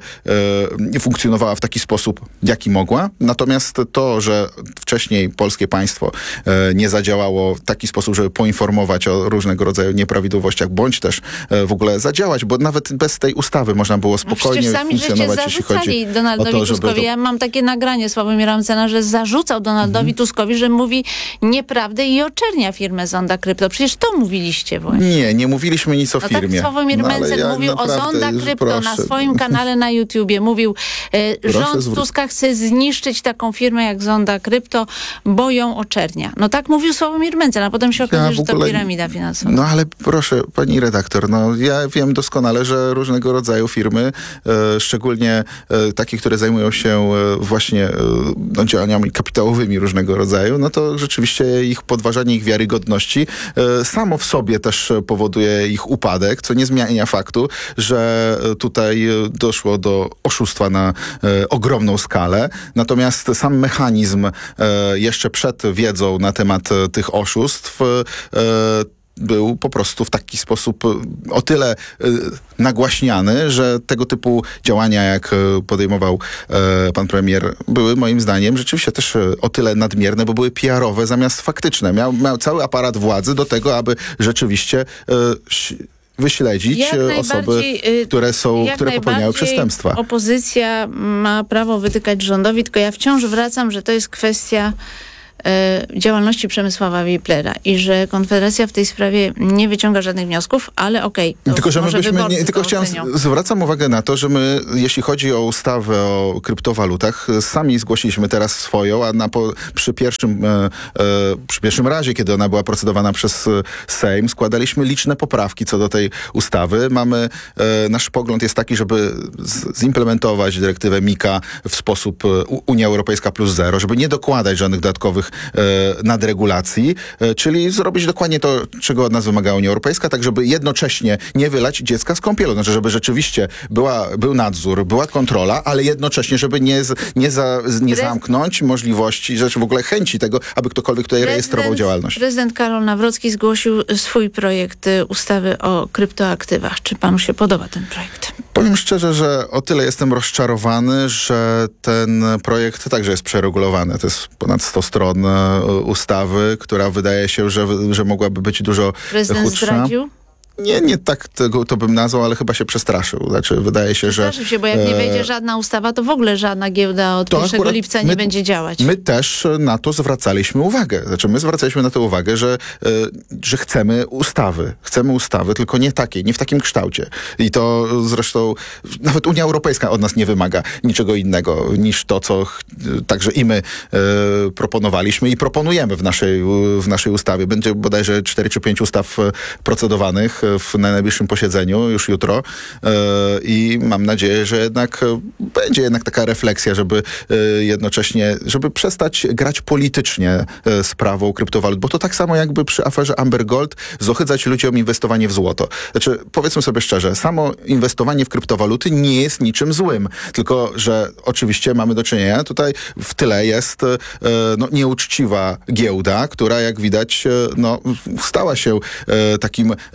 e, funkcjonowała w taki sposób, jaki mogła. Natomiast to, że wcześniej polskie państwo e, nie zadziałało w taki sposób, żeby poinformować o różnego rodzaju nieprawidłowościach, bądź też e, w ogóle zadziałać, bo nawet bez tej ustawy można było spokojnie no funkcjonować, jeśli chodzi Donaldowi o to, żeby... Tuskowi. Ja mam takie nagranie Sławomira Mencena, że zarzucał Donaldowi mhm. Tuskowi, że mówi nieprawdę i oczernia firmę Zonda Krypto. Przecież to mówiliście właśnie. Nie, nie mówiliśmy nic o no firmie. Tak Sławomir no, Mencen ja mówił o Zonda Krypto proszę. na swoim kanale na YouTubie. Mówił, e, rząd zwróć. Tuska chce zniszczyć taką firmę jak Zonda Krypto. krypto, bo ją oczernia. No tak mówił Sławomir Mencen, a potem się okazuje, Ja w że to ogóle- piramida finansowa. No ale proszę, pani redaktor, no ja wiem doskonale, że różnego rodzaju firmy, e, szczególnie e, takie, które zajmują się e, właśnie e, no, działaniami kapitałowymi różnego rodzaju, no to rzeczywiście ich podważanie ich wiarygodności e, samo w sobie też powoduje ich upadek, co nie zmienia faktu, że e, tutaj e, doszło do oszustwa na e, ogromną skalę. Natomiast sam mechanizm e, jeszcze przed wiedzą na temat e, tych oszustw e, był po prostu w taki sposób e, o tyle e, nagłaśniany, że tego typu działania, jak e, podejmował e, pan premier, były moim zdaniem rzeczywiście też e, o tyle nadmierne, bo były P R-owe zamiast faktyczne. Miał, miał cały aparat władzy do tego, aby rzeczywiście e, ś- wyśledzić Jak e, osoby, najbardziej, y, które są, jak które popełniają najbardziej przestępstwa. Opozycja ma prawo wytykać rządowi, tylko ja wciąż wracam, że to jest kwestia e, działalności Przemysława Wiplera i że Konfederacja w tej sprawie nie wyciąga żadnych wniosków, ale okej, to Tylko, że my może byśmy, wyborcy nie, tylko to chciałem, ocenią. zwracam uwagę na to, że my, jeśli chodzi o ustawę o kryptowalutach, sami zgłosiliśmy teraz swoją, a na po, przy, pierwszym, e, e, przy pierwszym razie, kiedy ona była procedowana przez e, Sejm, składaliśmy liczne poprawki co do tej ustawy. Mamy, e, nasz pogląd jest taki, żeby z, zimplementować dyrektywę MiCA w sposób e, U- Unia Europejska plus zero, żeby nie dokładać żadnych dodatkowych e, nadregulacji, e, czyli zrobić dokładnie to, czego od nas wymaga Unia Europejska, tak żeby jednocześnie nie wylać dziecka z kąpielą. Znaczy, żeby rzeczywiście była, był nadzór, była kontrola, ale jednocześnie, żeby nie, z, nie, za, nie Pre- zamknąć możliwości, rzeczy w ogóle chęci tego, aby ktokolwiek tutaj rejestrował działalność. Prezydent Karol Nawrocki zgłosił swój projekt y, ustawy o kryptoaktywach. Czy panu się podoba ten projekt? Powiem szczerze, że o tyle jestem rozczarowany, że ten projekt także jest przeregulowany. To jest ponad sto stron e, ustawy, która wydaje się, że, że mogłaby być dużo Prezydent chudsza. zdradził? Nie, nie tak tego to bym nazwał, ale chyba się przestraszył. Znaczy, wydaje się, że... Zdarzył się, bo jak nie e, wejdzie żadna ustawa, to w ogóle żadna giełda od To pierwszego akurat lipca nie my- będzie działać. My też na to zwracaliśmy uwagę. Znaczy my zwracaliśmy na to uwagę, że, e, że chcemy ustawy. Chcemy ustawy, tylko nie takiej, nie w takim kształcie. I to zresztą nawet Unia Europejska od nas nie wymaga niczego innego niż to, co ch- także i my e, proponowaliśmy i proponujemy w naszej, w naszej ustawie. Będzie bodajże cztery czy pięć ustaw e, procedowanych w na najbliższym posiedzeniu, już jutro. E, I mam nadzieję, że jednak e, będzie jednak taka refleksja, żeby e, jednocześnie, żeby przestać grać politycznie e, sprawą kryptowalut, bo to tak samo jakby przy aferze Amber Gold zohydzać ludziom inwestowanie w złoto. Znaczy, powiedzmy sobie szczerze, samo inwestowanie w kryptowaluty nie jest niczym złym, tylko, że oczywiście mamy do czynienia, tutaj w tyle jest e, no, nieuczciwa giełda, która jak widać e, no, stała się e, takim e,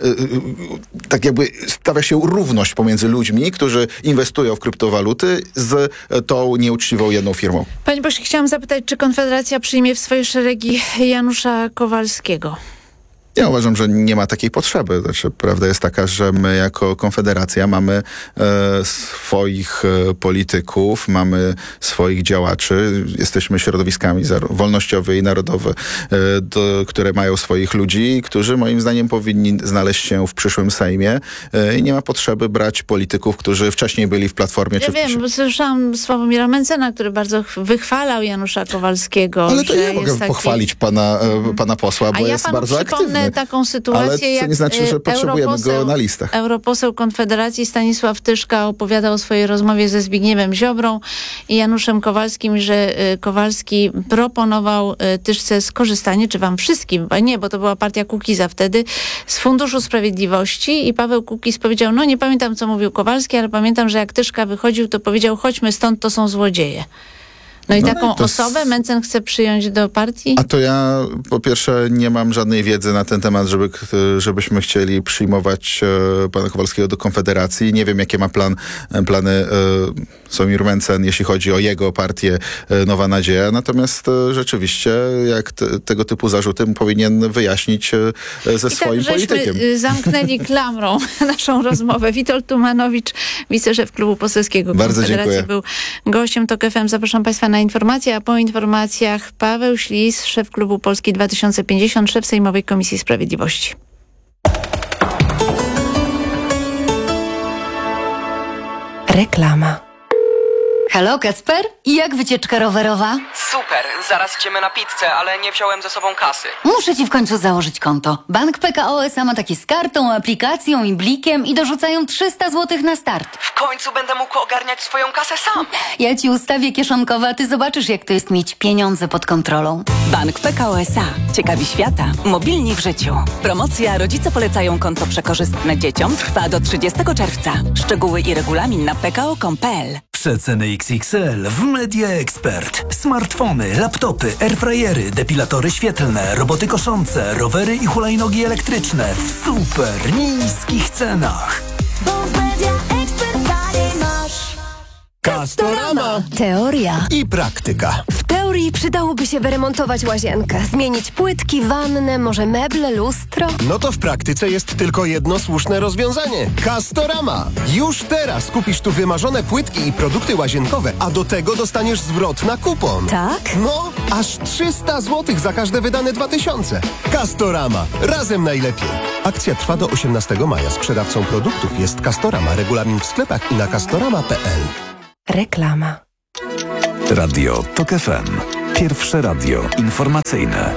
tak jakby stawia się równość pomiędzy ludźmi, którzy inwestują w kryptowaluty z e, tą nieuczciwą jedną firmą. Panie pośle, chciałam zapytać, czy Konfederacja przyjmie w swoje szeregi Janusza Kowalskiego? Ja uważam, że nie ma takiej potrzeby. Znaczy, prawda jest taka, że my jako Konfederacja mamy e, swoich e, polityków, mamy swoich działaczy. Jesteśmy środowiskami zar- wolnościowe i narodowe, e, do, które mają swoich ludzi, którzy moim zdaniem powinni znaleźć się w przyszłym Sejmie. E, I nie ma potrzeby brać polityków, którzy wcześniej byli w Platformie. Ja czy w wiem, bo słyszałam Sławomira Mencena, który bardzo ch- wychwalał Janusza Kowalskiego. Ale to że ja mogę jest taki... pochwalić pana, e, pana posła, A bo ja jest panu bardzo przypomnę aktywny. taką sytuację, Ale co jak nie znaczy, że y, potrzebujemy europoseł- go na listach. Europoseł Konfederacji Stanisław Tyszka opowiadał o swojej rozmowie ze Zbigniewem Ziobrą i Januszem Kowalskim, że y, Kowalski proponował y, Tyszce skorzystanie, czy wam wszystkim, bo nie, bo to była partia Kukiza wtedy, z Funduszu Sprawiedliwości i Paweł Kukiz powiedział, no nie pamiętam co mówił Kowalski, ale pamiętam, że jak Tyszka wychodził, to powiedział, chodźmy stąd, to są złodzieje. No i No taką i to s- osobę Mencen chce przyjąć do partii? A to ja po pierwsze nie mam żadnej wiedzy na ten temat, żeby, k- żebyśmy chcieli przyjmować e, pana Kowalskiego do Konfederacji. Nie wiem, jakie ma plan, e, plany e, Sławomir Mencen, jeśli chodzi o jego partię e, Nowa Nadzieja. Natomiast e, rzeczywiście, jak te, tego typu zarzuty powinien wyjaśnić e, ze I swoim tak żeśmy politykiem. y, zamknęli klamrą naszą rozmowę. Witold Tumanowicz, wiceszef Klubu Poselskiego Bardzo Konfederacji, dziękuję. był gościem TOK F M. Zapraszam Państwa na informacje, a po informacjach Paweł Ślis, szef Klubu Polski dwa tysiące pięćdziesiąt, szef Sejmowej Komisji Sprawiedliwości. Reklama. Halo, Kacper? I jak wycieczka rowerowa? Super, zaraz idziemy na pizzę, ale nie wziąłem ze sobą kasy. Muszę ci w końcu założyć konto. Bank P K O S A ma takie z kartą, aplikacją i blikiem i dorzucają trzysta złotych na start. W końcu będę mógł ogarniać swoją kasę sam. Ja ci ustawię kieszonkowe, a ty zobaczysz, jak to jest mieć pieniądze pod kontrolą. Bank P K O S A. Ciekawi świata. Mobilni w życiu. Promocja Rodzice polecają konto przekorzystne dzieciom trwa do trzydziestego czerwca. Szczegóły i regulamin na p k o kropka com kropka p l. Przeceny X X L w Media Expert. Smartfony, laptopy, airfryery, depilatory świetlne, roboty koszące, rowery i hulajnogi elektryczne w super niskich cenach. Castorama. Teoria i praktyka. W teorii przydałoby się wyremontować łazienkę, zmienić płytki, wannę, może meble, lustro. No to w praktyce jest tylko jedno słuszne rozwiązanie. Castorama. Już teraz kupisz tu wymarzone płytki i produkty łazienkowe, a do tego dostaniesz zwrot na kupon. Tak? No, aż trzysta złotych za każde wydane dwa tysiące. Castorama. Razem najlepiej. Akcja trwa do osiemnastego maja. Sprzedawcą produktów jest Castorama. Regulamin w sklepach i na castorama kropka p l. Reklama. Radio TOK F M. Pierwsze radio informacyjne.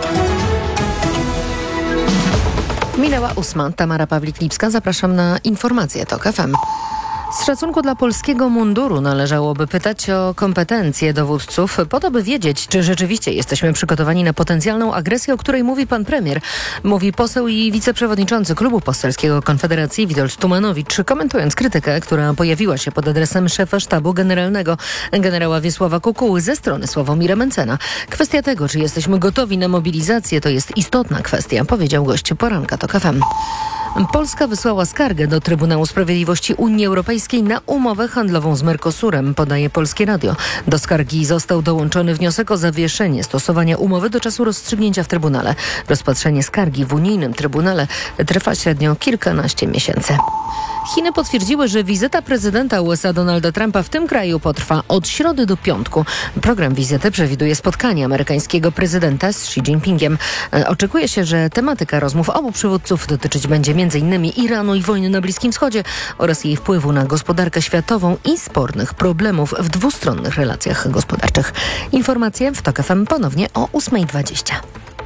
Minęła ósma. Tamara Pawlik-Lipska. Zapraszam na informacje TOK F M. Z szacunku dla polskiego munduru należałoby pytać o kompetencje dowódców, po to by wiedzieć, czy rzeczywiście jesteśmy przygotowani na potencjalną agresję, o której mówi pan premier. Mówi poseł i wiceprzewodniczący Klubu Poselskiego Konfederacji Witold Tumanowicz, komentując krytykę, która pojawiła się pod adresem szefa Sztabu Generalnego generała Wiesława Kukuły ze strony Sławomira Mencena. Kwestia tego, czy jesteśmy gotowi na mobilizację, to jest istotna kwestia, powiedział gość poranka TOK F M. Polska wysłała skargę do Trybunału Sprawiedliwości Unii Europejskiej na umowę handlową z Mercosurem, podaje Polskie Radio. Do skargi został dołączony wniosek o zawieszenie stosowania umowy do czasu rozstrzygnięcia w Trybunale. Rozpatrzenie skargi w unijnym Trybunale trwa średnio kilkanaście miesięcy. Chiny potwierdziły, że wizyta prezydenta U S A Donalda Trumpa w tym kraju potrwa od środy do piątku. Program wizyty przewiduje spotkanie amerykańskiego prezydenta z Xi Jinpingiem. Oczekuje się, że tematyka rozmów obu przywódców dotyczyć będzie między innymi Iranu i wojny na Bliskim Wschodzie oraz jej wpływu na gospodarkę światową i spornych problemów w dwustronnych relacjach gospodarczych. Informacje w TOK F M ponownie o ósma dwadzieścia.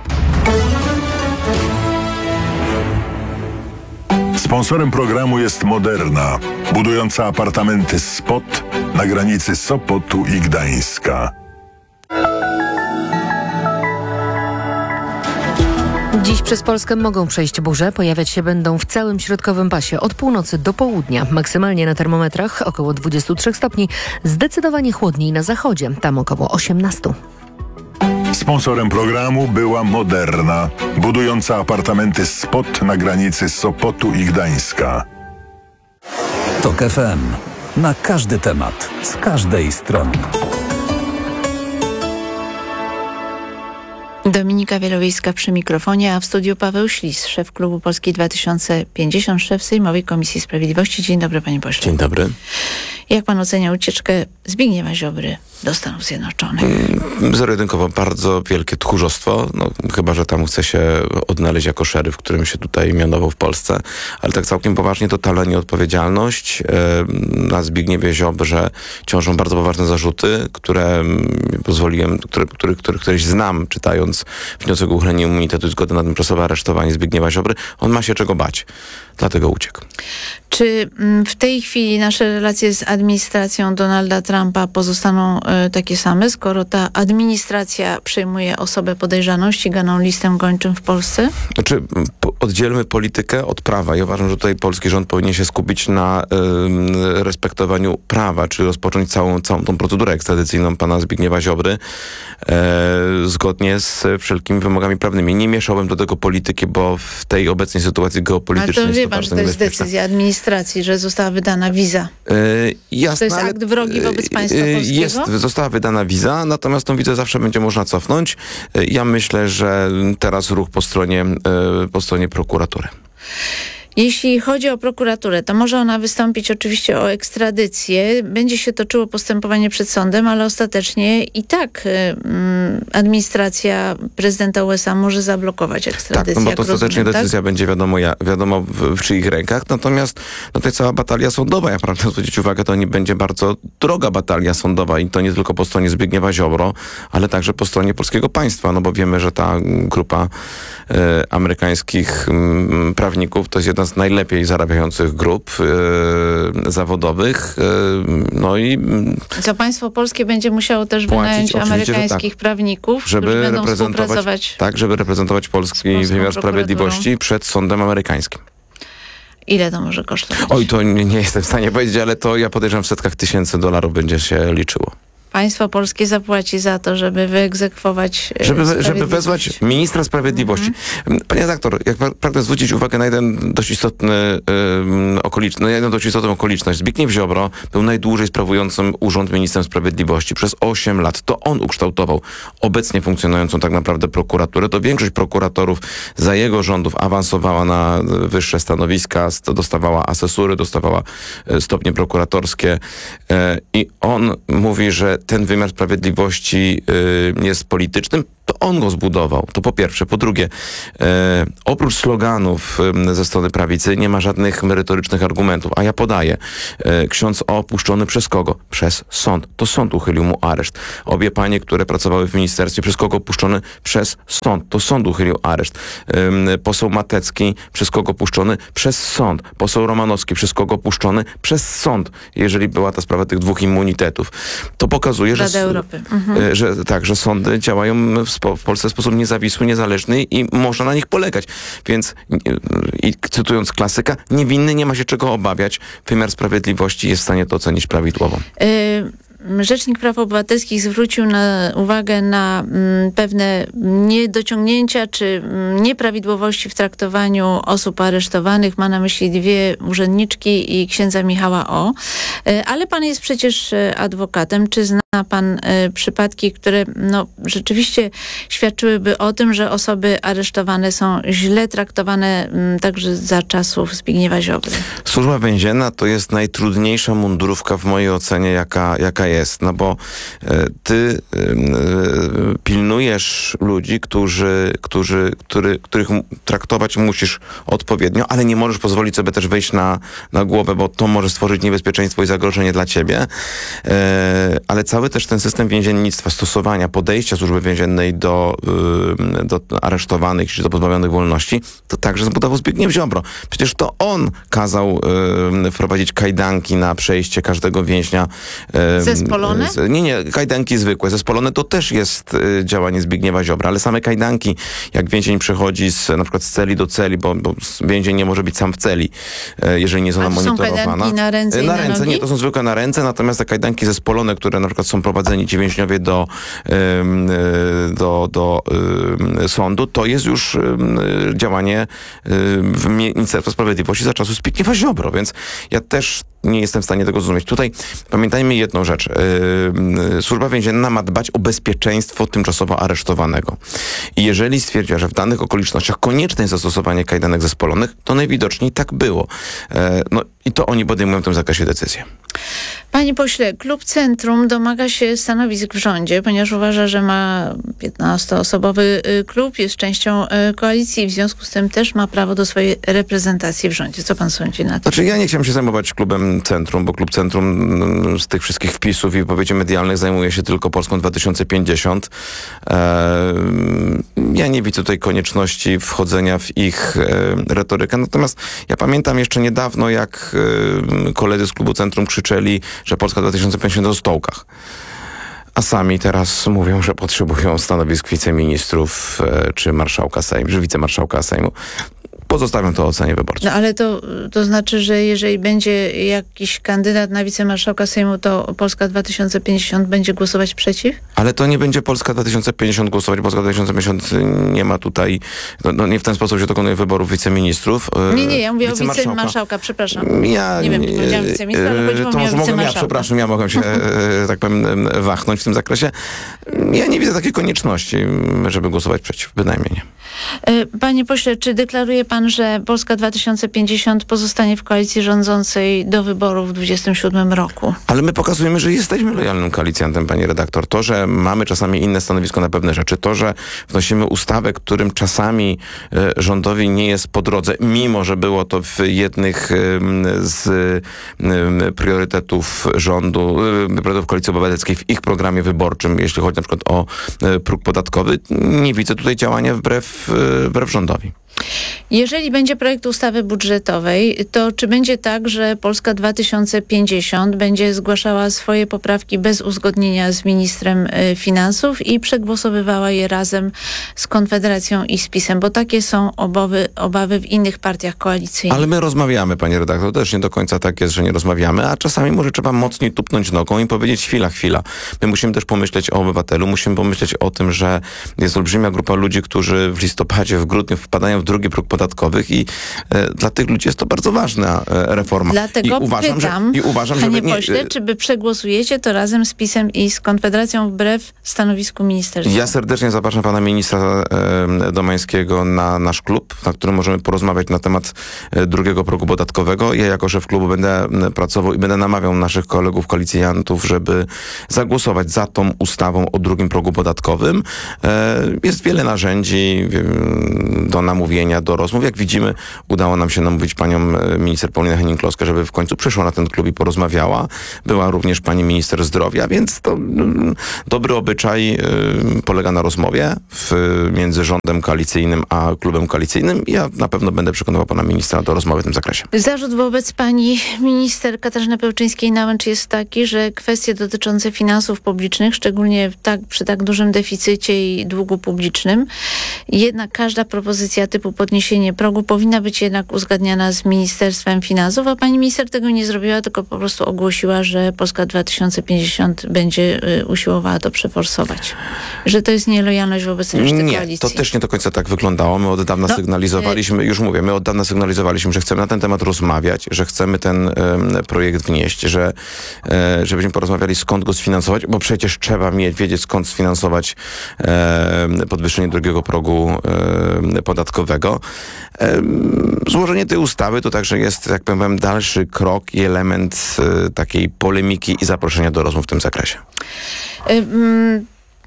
Sponsorem programu jest Moderna, budująca apartamenty Spot na granicy Sopotu i Gdańska. Dziś przez Polskę mogą przejść burze, pojawiać się będą w całym środkowym pasie od północy do południa. Maksymalnie na termometrach około dwadzieścia trzy stopni, zdecydowanie chłodniej na zachodzie, tam około osiemnaście. Sponsorem programu była Moderna, budująca apartamenty Spot na granicy Sopotu i Gdańska. TOK F M. Na każdy temat, z każdej strony. Dominika Wielowiejska przy mikrofonie, a w studiu Paweł Ślis, szef Klubu Polski dwa tysiące pięćdziesiąt, szef Sejmowej Komisji Sprawiedliwości. Dzień dobry, panie pośle. Dzień dobry. Jak pan ocenia ucieczkę Zbigniewa Ziobry do Stanów Zjednoczonych? Zero-jedynkowo bardzo wielkie tchórzostwo, no, chyba że tam chce się odnaleźć jako szeryf, którym się tutaj mianował w Polsce, ale tak całkiem poważnie totalna nieodpowiedzialność. Na Zbigniewie Ziobrze ciążą bardzo poważne zarzuty, które pozwoliłem, które, które, które, któreś znam, czytając wniosek o uchylenie immunitetu i zgodę na tymczasowe aresztowanie Zbigniewa Ziobry. On ma się czego bać, dlatego uciekł. Czy w tej chwili nasze relacje z administracją Donalda Trumpa pozostaną y, takie same, skoro ta administracja przejmuje osobę podejrzaną, ściganą listem gończym w Polsce? Znaczy, po, oddzielmy politykę od prawa. Ja uważam, że tutaj polski rząd powinien się skupić na y, respektowaniu prawa, czy rozpocząć całą, całą tą procedurę ekstradycyjną pana Zbigniewa Ziobry y, zgodnie z wszelkimi wymogami prawnymi. Nie mieszałbym do tego polityki, bo w tej obecnej sytuacji geopolitycznej ale to jest wie pan, to że to jest niebezpieczne. decyzja administracji, że została wydana wiza. Yy, jasne, to jest ale, akt wrogi wobec państwa yy, polskiego? Jest, została wydana wiza, natomiast tą wizę zawsze będzie można cofnąć. Yy, ja myślę, że teraz ruch po stronie, yy, po stronie prokuratury. Jeśli chodzi o prokuraturę, to może ona wystąpić oczywiście o ekstradycję. Będzie się toczyło postępowanie przed sądem, ale ostatecznie i tak mm, administracja prezydenta U S A może zablokować ekstradycję. Tak, no bo to ostatecznie rozumiem, decyzja tak? będzie wiadomo, ja, wiadomo w, w czyich rękach. Natomiast no, to cała batalia sądowa, ja pragnę zwrócić uwagę, to nie będzie bardzo droga batalia sądowa i to nie tylko po stronie Zbigniewa Ziobro, ale także po stronie polskiego państwa, no bo wiemy, że ta grupa e, amerykańskich m, prawników to jest jedna z najlepiej zarabiających grup e, zawodowych. E, no i Co państwo polskie będzie musiało też Płacić, wynająć oczywiście, że amerykańskich tak. prawników, żeby którzy będą reprezentować, współpracować. tak, żeby reprezentować polski wymiar sprawiedliwości przed sądem amerykańskim. Ile to może kosztować? Oj, to nie, nie jestem w stanie powiedzieć, ale to ja podejrzewam w setkach tysięcy dolarów będzie się liczyło. Państwo polskie zapłaci za to, żeby wyegzekwować Żeby, żeby wezwać ministra sprawiedliwości. Mhm. Panie redaktor, jak pragnę zwrócić uwagę na jeden dość istotny um, okoliczność, na jedną dość istotną okoliczność. Zbigniew Ziobro był najdłużej sprawującym urząd ministrem sprawiedliwości. Przez osiem lat to on ukształtował obecnie funkcjonującą tak naprawdę prokuraturę. To większość prokuratorów za jego rządów awansowała na wyższe stanowiska, dostawała asesury, dostawała stopnie prokuratorskie i on mówi, że ten wymiar sprawiedliwości y, jest politycznym, to on go zbudował. To po pierwsze. Po drugie, e, oprócz sloganów e, ze strony prawicy nie ma żadnych merytorycznych argumentów. A ja podaję. E, ksiądz O. opuszczony przez kogo? Przez sąd. To sąd uchylił mu areszt. Obie panie, które pracowały w ministerstwie, przez kogo opuszczony? Przez sąd. To sąd uchylił areszt. E, poseł Matecki, przez kogo opuszczony? Przez sąd. Poseł Romanowski, przez kogo opuszczony? Przez sąd. Jeżeli była ta sprawa tych dwóch immunitetów. To pokazuje, że, Rada Europy. Mhm. że tak, że sądy działają w w Polsce w sposób niezawisły, niezależny i można na nich polegać. Więc i cytując klasyka, niewinny nie ma się czego obawiać. Wymiar sprawiedliwości jest w stanie to ocenić prawidłowo. Y- Rzecznik Praw Obywatelskich zwrócił na, uwagę na m, pewne niedociągnięcia czy m, nieprawidłowości w traktowaniu osób aresztowanych. Ma na myśli dwie urzędniczki i księdza Michała O. Y, ale pan jest przecież adwokatem. Czy zna pan y, przypadki, które no, rzeczywiście świadczyłyby o tym, że osoby aresztowane są źle traktowane m, także za czasów Zbigniewa Ziobry? Służba więzienna to jest najtrudniejsza mundurówka w mojej ocenie, jaka, jaka jest, no bo e, ty e, pilnujesz ludzi, którzy, którzy, który, których traktować musisz odpowiednio, ale nie możesz pozwolić sobie też wejść na, na głowę, bo to może stworzyć niebezpieczeństwo i zagrożenie dla ciebie, e, ale cały też ten system więziennictwa, stosowania, podejścia służby więziennej do, e, do aresztowanych czy do pozbawionych wolności, to także zbudował Zbigniew Ziobro. Przecież to on kazał e, wprowadzić kajdanki na przejście każdego więźnia e, Zespolone? Nie, nie, kajdanki zwykłe. Zespolone to też jest y, działanie Zbigniewa Ziobra, ale same kajdanki, jak więzień przechodzi z, na przykład z celi do celi, bo, bo więzień nie może być sam w celi, y, jeżeli nie jest ona A to są monitorowana. kajdanki na ręce i na na ręce, nogi? nie, to są zwykłe na ręce, natomiast te kajdanki zespolone, które na przykład są prowadzeni ci więźniowie do, y, y, do, do y, sądu, to jest już y, działanie y, w Ministerstwa Sprawiedliwości za czasów Zbigniewa Ziobro, więc ja też nie jestem w stanie tego zrozumieć. Tutaj pamiętajmy jedną rzecz. Yy, Służba więzienna ma dbać o bezpieczeństwo tymczasowo aresztowanego. I jeżeli stwierdziła, że w danych okolicznościach konieczne jest zastosowanie kajdanek zespolonych, to najwidoczniej tak było. Yy, no i to oni podejmują w tym zakresie decyzję. Panie pośle, Klub Centrum domaga się stanowisk w rządzie, ponieważ uważa, że ma piętnastoosobowy klub, jest częścią koalicji i w związku z tym też ma prawo do swojej reprezentacji w rządzie. Co pan sądzi na to? Znaczy ja nie chciałem się zajmować Klubem Centrum, bo Klub Centrum z tych wszystkich wpisów i wypowiedzi medialnych zajmuje się tylko Polską dwa tysiące pięćdziesiąt. Ja nie widzę tutaj konieczności wchodzenia w ich retorykę. Natomiast ja pamiętam jeszcze niedawno, jak koledzy z Klubu Centrum krzyczeli, że Polska dwa tysiące pięćdziesiąt o stołkach. A sami teraz mówią, że potrzebują stanowisk wiceministrów czy marszałka Sejmu, czy wicemarszałka Sejmu. Pozostawiam to ocenie wyborczej. No ale to, to znaczy, że jeżeli będzie jakiś kandydat na wicemarszałka Sejmu, to Polska dwa tysiące pięćdziesiąt będzie głosować przeciw? Ale to nie będzie Polska dwa tysiące pięćdziesiąt głosować. Polska dwa tysiące pięćdziesiąt nie ma tutaj, no, no nie w ten sposób się dokonuje wyborów wiceministrów. Nie, nie, ja mówię o wicemarszałka, przepraszam. Ja, nie wiem, czy powiedziałam wiceministra, ale chodziło to mi o wicemarszałka. Ja, przepraszam, ja mogłem się, tak powiem, wachnąć w tym zakresie. Ja nie widzę takiej konieczności, żeby głosować przeciw, bynajmniej nie. Panie pośle, czy deklaruje pan, że Polska dwa tysiące pięćdziesiąt pozostanie w koalicji rządzącej do wyborów w dwudziestym siódmym roku? Ale my pokazujemy, że jesteśmy lojalnym koalicjantem, pani redaktor. To, że mamy czasami inne stanowisko na pewne rzeczy, to, że wnosimy ustawę, którym czasami e, rządowi nie jest po drodze, mimo że było to w jednych e, z e, priorytetów rządu, e, priorytetów Koalicji Obywatelskiej w ich programie wyborczym, jeśli chodzi na przykład o e, próg podatkowy, nie widzę tutaj działania wbrew, e, wbrew rządowi. Jeżeli będzie projekt ustawy budżetowej, to czy będzie tak, że Polska dwa tysiące pięćdziesiąt będzie zgłaszała swoje poprawki bez uzgodnienia z ministrem y, finansów i przegłosowywała je razem z Konfederacją i z PiS-em? Bo takie są obawy, obawy w innych partiach koalicyjnych. Ale my rozmawiamy, panie redaktor. Też nie do końca tak jest, że nie rozmawiamy, a czasami może trzeba mocniej tupnąć nogą i powiedzieć chwila, chwila. My musimy też pomyśleć o obywatelu, musimy pomyśleć o tym, że jest olbrzymia grupa ludzi, którzy w listopadzie, w grudniu wpadają w drugi próg podatkowych i e, dla tych ludzi jest to bardzo ważna e, reforma. Dlatego I uważam, pytam, że, i uważam, panie że nie, pośle, czy wy przegłosujecie to razem z PiS-em i z Konfederacją wbrew stanowisku ministerstwa? Ja serdecznie zapraszam pana ministra e, Domańskiego na nasz klub, na którym możemy porozmawiać na temat e, drugiego progu podatkowego. Ja jako szef klubu będę m, pracował i będę namawiał naszych kolegów koalicjantów, żeby zagłosować za tą ustawą o drugim progu podatkowym. E, jest wiele narzędzi e, do namówienia, do rozmów. Jak widzimy, udało nam się namówić panią minister Paulinę Henning-Kloskę, żeby w końcu przyszła na ten klub i porozmawiała. Była również pani minister zdrowia, więc to mm, dobry obyczaj y, polega na rozmowie w, między rządem koalicyjnym a klubem koalicyjnym. Ja na pewno będę przekonywał pana ministra do rozmowy w tym zakresie. Zarzut wobec pani minister Katarzyny Pełczyńskiej-Nałęcz jest taki, że kwestie dotyczące finansów publicznych, szczególnie tak, przy tak dużym deficycie i długu publicznym, jednak każda propozycja typu podniesienie progu powinna być jednak uzgadniana z Ministerstwem Finansów, a pani minister tego nie zrobiła, tylko po prostu ogłosiła, że Polska dwa tysiące pięćdziesiąt będzie y, usiłowała to przeforsować. Że to jest nielojalność wobec reszty nie, koalicji. to też nie do końca tak wyglądało. My od dawna no, sygnalizowaliśmy, już mówię, my od dawna sygnalizowaliśmy, że chcemy na ten temat rozmawiać, że chcemy ten um, projekt wnieść, że e, żebyśmy porozmawiali, skąd go sfinansować, bo przecież trzeba mieć, wiedzieć, skąd sfinansować e, podwyższenie drugiego progu e, podatkowego. E, złożenie tej ustawy to także jest, jak powiem, dalszy krok i element e, takiej polemiki i zaproszenia do rozmów w tym zakresie. Y- mm.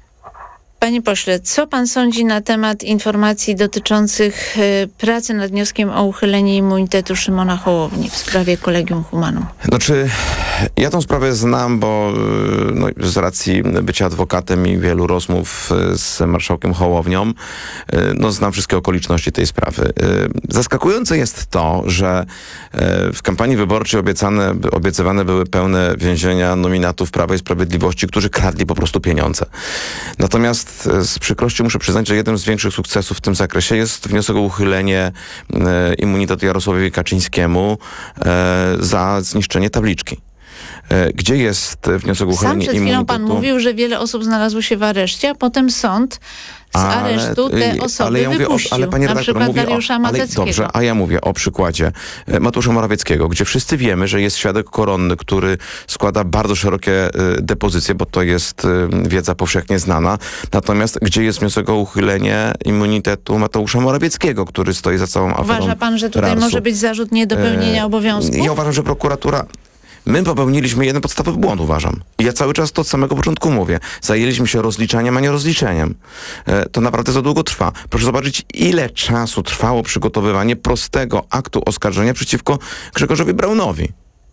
Panie pośle, co pan sądzi na temat informacji dotyczących y, pracy nad wnioskiem o uchylenie immunitetu Szymona Hołowni w sprawie Collegium Humanum? Znaczy, ja tą sprawę znam, bo no, z racji bycia adwokatem i wielu rozmów z marszałkiem Hołownią, no, znam wszystkie okoliczności tej sprawy. Zaskakujące jest to, że w kampanii wyborczej obiecane, obiecywane były pełne więzienia nominatów Prawa i Sprawiedliwości, którzy kradli po prostu pieniądze. Natomiast z przykrością muszę przyznać, że jednym z większych sukcesów w tym zakresie jest wniosek o uchylenie e, immunitetu Jarosławowi Kaczyńskiemu e, za zniszczenie tabliczki. E, gdzie jest wniosek o uchylenie immunitetu? Sam przed chwilą pan mówił, że wiele osób znalazło się w areszcie, a potem sąd z aresztu te osoby ale ja mówię wypuścił. O, ale pani na redaktor, przykład mówię Dariusza o, ale Mateckiego. Dobrze, a ja mówię o przykładzie Mateusza Morawieckiego, gdzie wszyscy wiemy, że jest świadek koronny, który składa bardzo szerokie y, depozycje, bo to jest y, wiedza powszechnie znana. Natomiast gdzie jest wniosek o uchylenie immunitetu Mateusza Morawieckiego, który stoi za całą aferą Uważa pan, że tutaj Rarsu. może być zarzut niedopełnienia e, obowiązków? Ja uważam, że prokuratura... My popełniliśmy jeden podstawowy błąd, uważam. I ja cały czas to od samego początku mówię. Zajęliśmy się rozliczaniem, a nie rozliczeniem. E, to naprawdę za długo trwa. Proszę zobaczyć, ile czasu trwało przygotowywanie prostego aktu oskarżenia przeciwko Grzegorzowi Braunowi.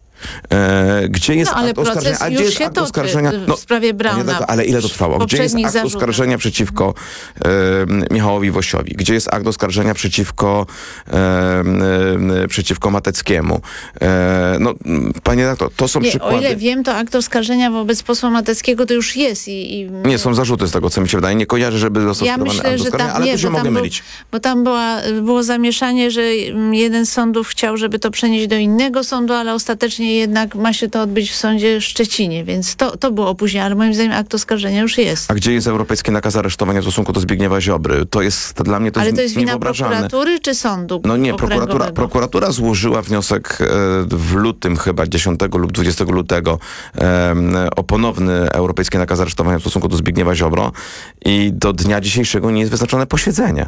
E, gdzie jest no, ale akt oskarżenia? A gdzie już jest się akt toczy oskarżenia? w sprawie Brauna. Nie, ale ile to trwało? Gdzie jest akt zarzutach. oskarżenia przeciwko e, Michałowi Wosiowi? Gdzie jest akt oskarżenia przeciwko e, e, przeciwko Mateckiemu? E, no, panie redaktor, to są nie, przykłady. O ile wiem, to akt oskarżenia wobec posła Mateckiego to już jest. I, i... Nie, są zarzuty z tego, co mi się wydaje. Nie kojarzę, żeby został ja skierowany myślę, akt że oskarżenia, tam, ale nie, tu się bo mogę tam był, mylić. Bo tam była, było zamieszanie, że jeden z sądów chciał, żeby to przenieść do innego sądu, ale ostatecznie jednak ma się to odbyć w sądzie w Szczecinie, więc to, to było opóźnione, ale moim zdaniem akt oskarżenia już jest. A gdzie jest europejski nakaz aresztowania w stosunku do Zbigniewa Ziobry? To jest dla mnie to ale jest to jest wina niewyobrażalne. prokuratury czy sądu? No nie, prokuratura, prokuratura złożyła wniosek e, w lutym chyba, dziesiątego lub dwudziestego lutego e, o ponowny europejski nakaz aresztowania w stosunku do Zbigniewa Ziobro i do dnia dzisiejszego nie jest wyznaczone posiedzenie.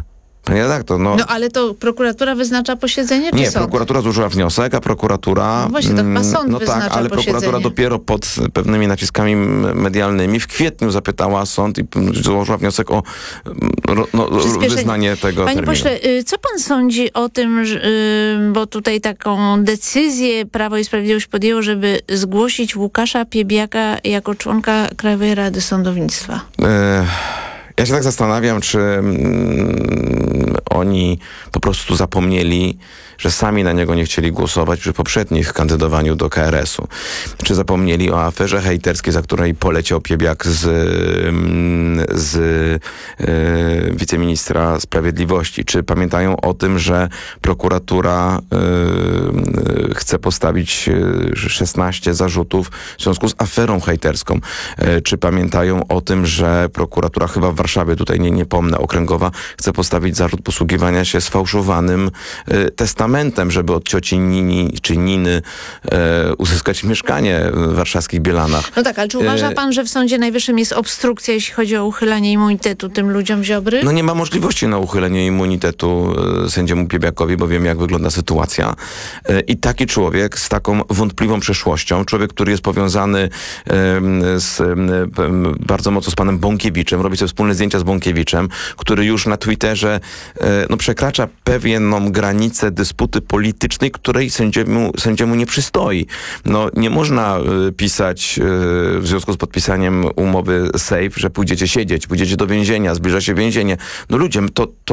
Panie redaktor, no... No ale to prokuratura wyznacza posiedzenie, czy Nie, sąd? prokuratura złożyła wniosek, a prokuratura... No właśnie, to chyba sąd No tak, wyznacza ale prokuratura posiedzenie. dopiero pod pewnymi naciskami medialnymi w kwietniu zapytała sąd i złożyła wniosek o no, wyznanie tego Panie terminu. pośle, co pan sądzi o tym, że, bo tutaj taką decyzję Prawo i Sprawiedliwość podjęło, żeby zgłosić Łukasza Piebiaka jako członka Krajowej Rady Sądownictwa? E, ja się tak zastanawiam, czy mm, oni po prostu zapomnieli, że sami na niego nie chcieli głosować przy poprzednich kandydowaniu do K R S-u. Czy zapomnieli o aferze hejterskiej, za której poleciał Piebiak z, z e, wiceministra sprawiedliwości? Czy pamiętają o tym, że prokuratura e, chce postawić szesnaście zarzutów w związku z aferą hejterską? E, czy pamiętają o tym, że prokuratura chyba w Warszawie, tutaj nie, nie pomnę, okręgowa, chce postawić zarzut posługiwania się sfałszowanym e, testamentem, żeby od cioci Nini czy Niny e, uzyskać mieszkanie w warszawskich Bielanach. No tak, ale czy uważa E, pan, że w Sądzie Najwyższym jest obstrukcja, jeśli chodzi o uchylanie immunitetu tym ludziom Ziobry? No nie ma możliwości na uchylenie immunitetu e, sędziemu Piebiakowi, bo wiem, jak wygląda sytuacja. E, I taki człowiek z taką wątpliwą przeszłością, człowiek, który jest powiązany e, z, e, bardzo mocno z panem Bąkiewiczem, robi sobie wspólne zdjęcia z Bąkiewiczem, który już na Twitterze e, no, przekracza pewną granicę dysputy politycznej, której sędziemu, sędziemu nie przystoi. No nie można y, pisać y, w związku z podpisaniem umowy SAFE, że pójdziecie siedzieć, pójdziecie do więzienia, zbliża się więzienie. No ludzie, to, to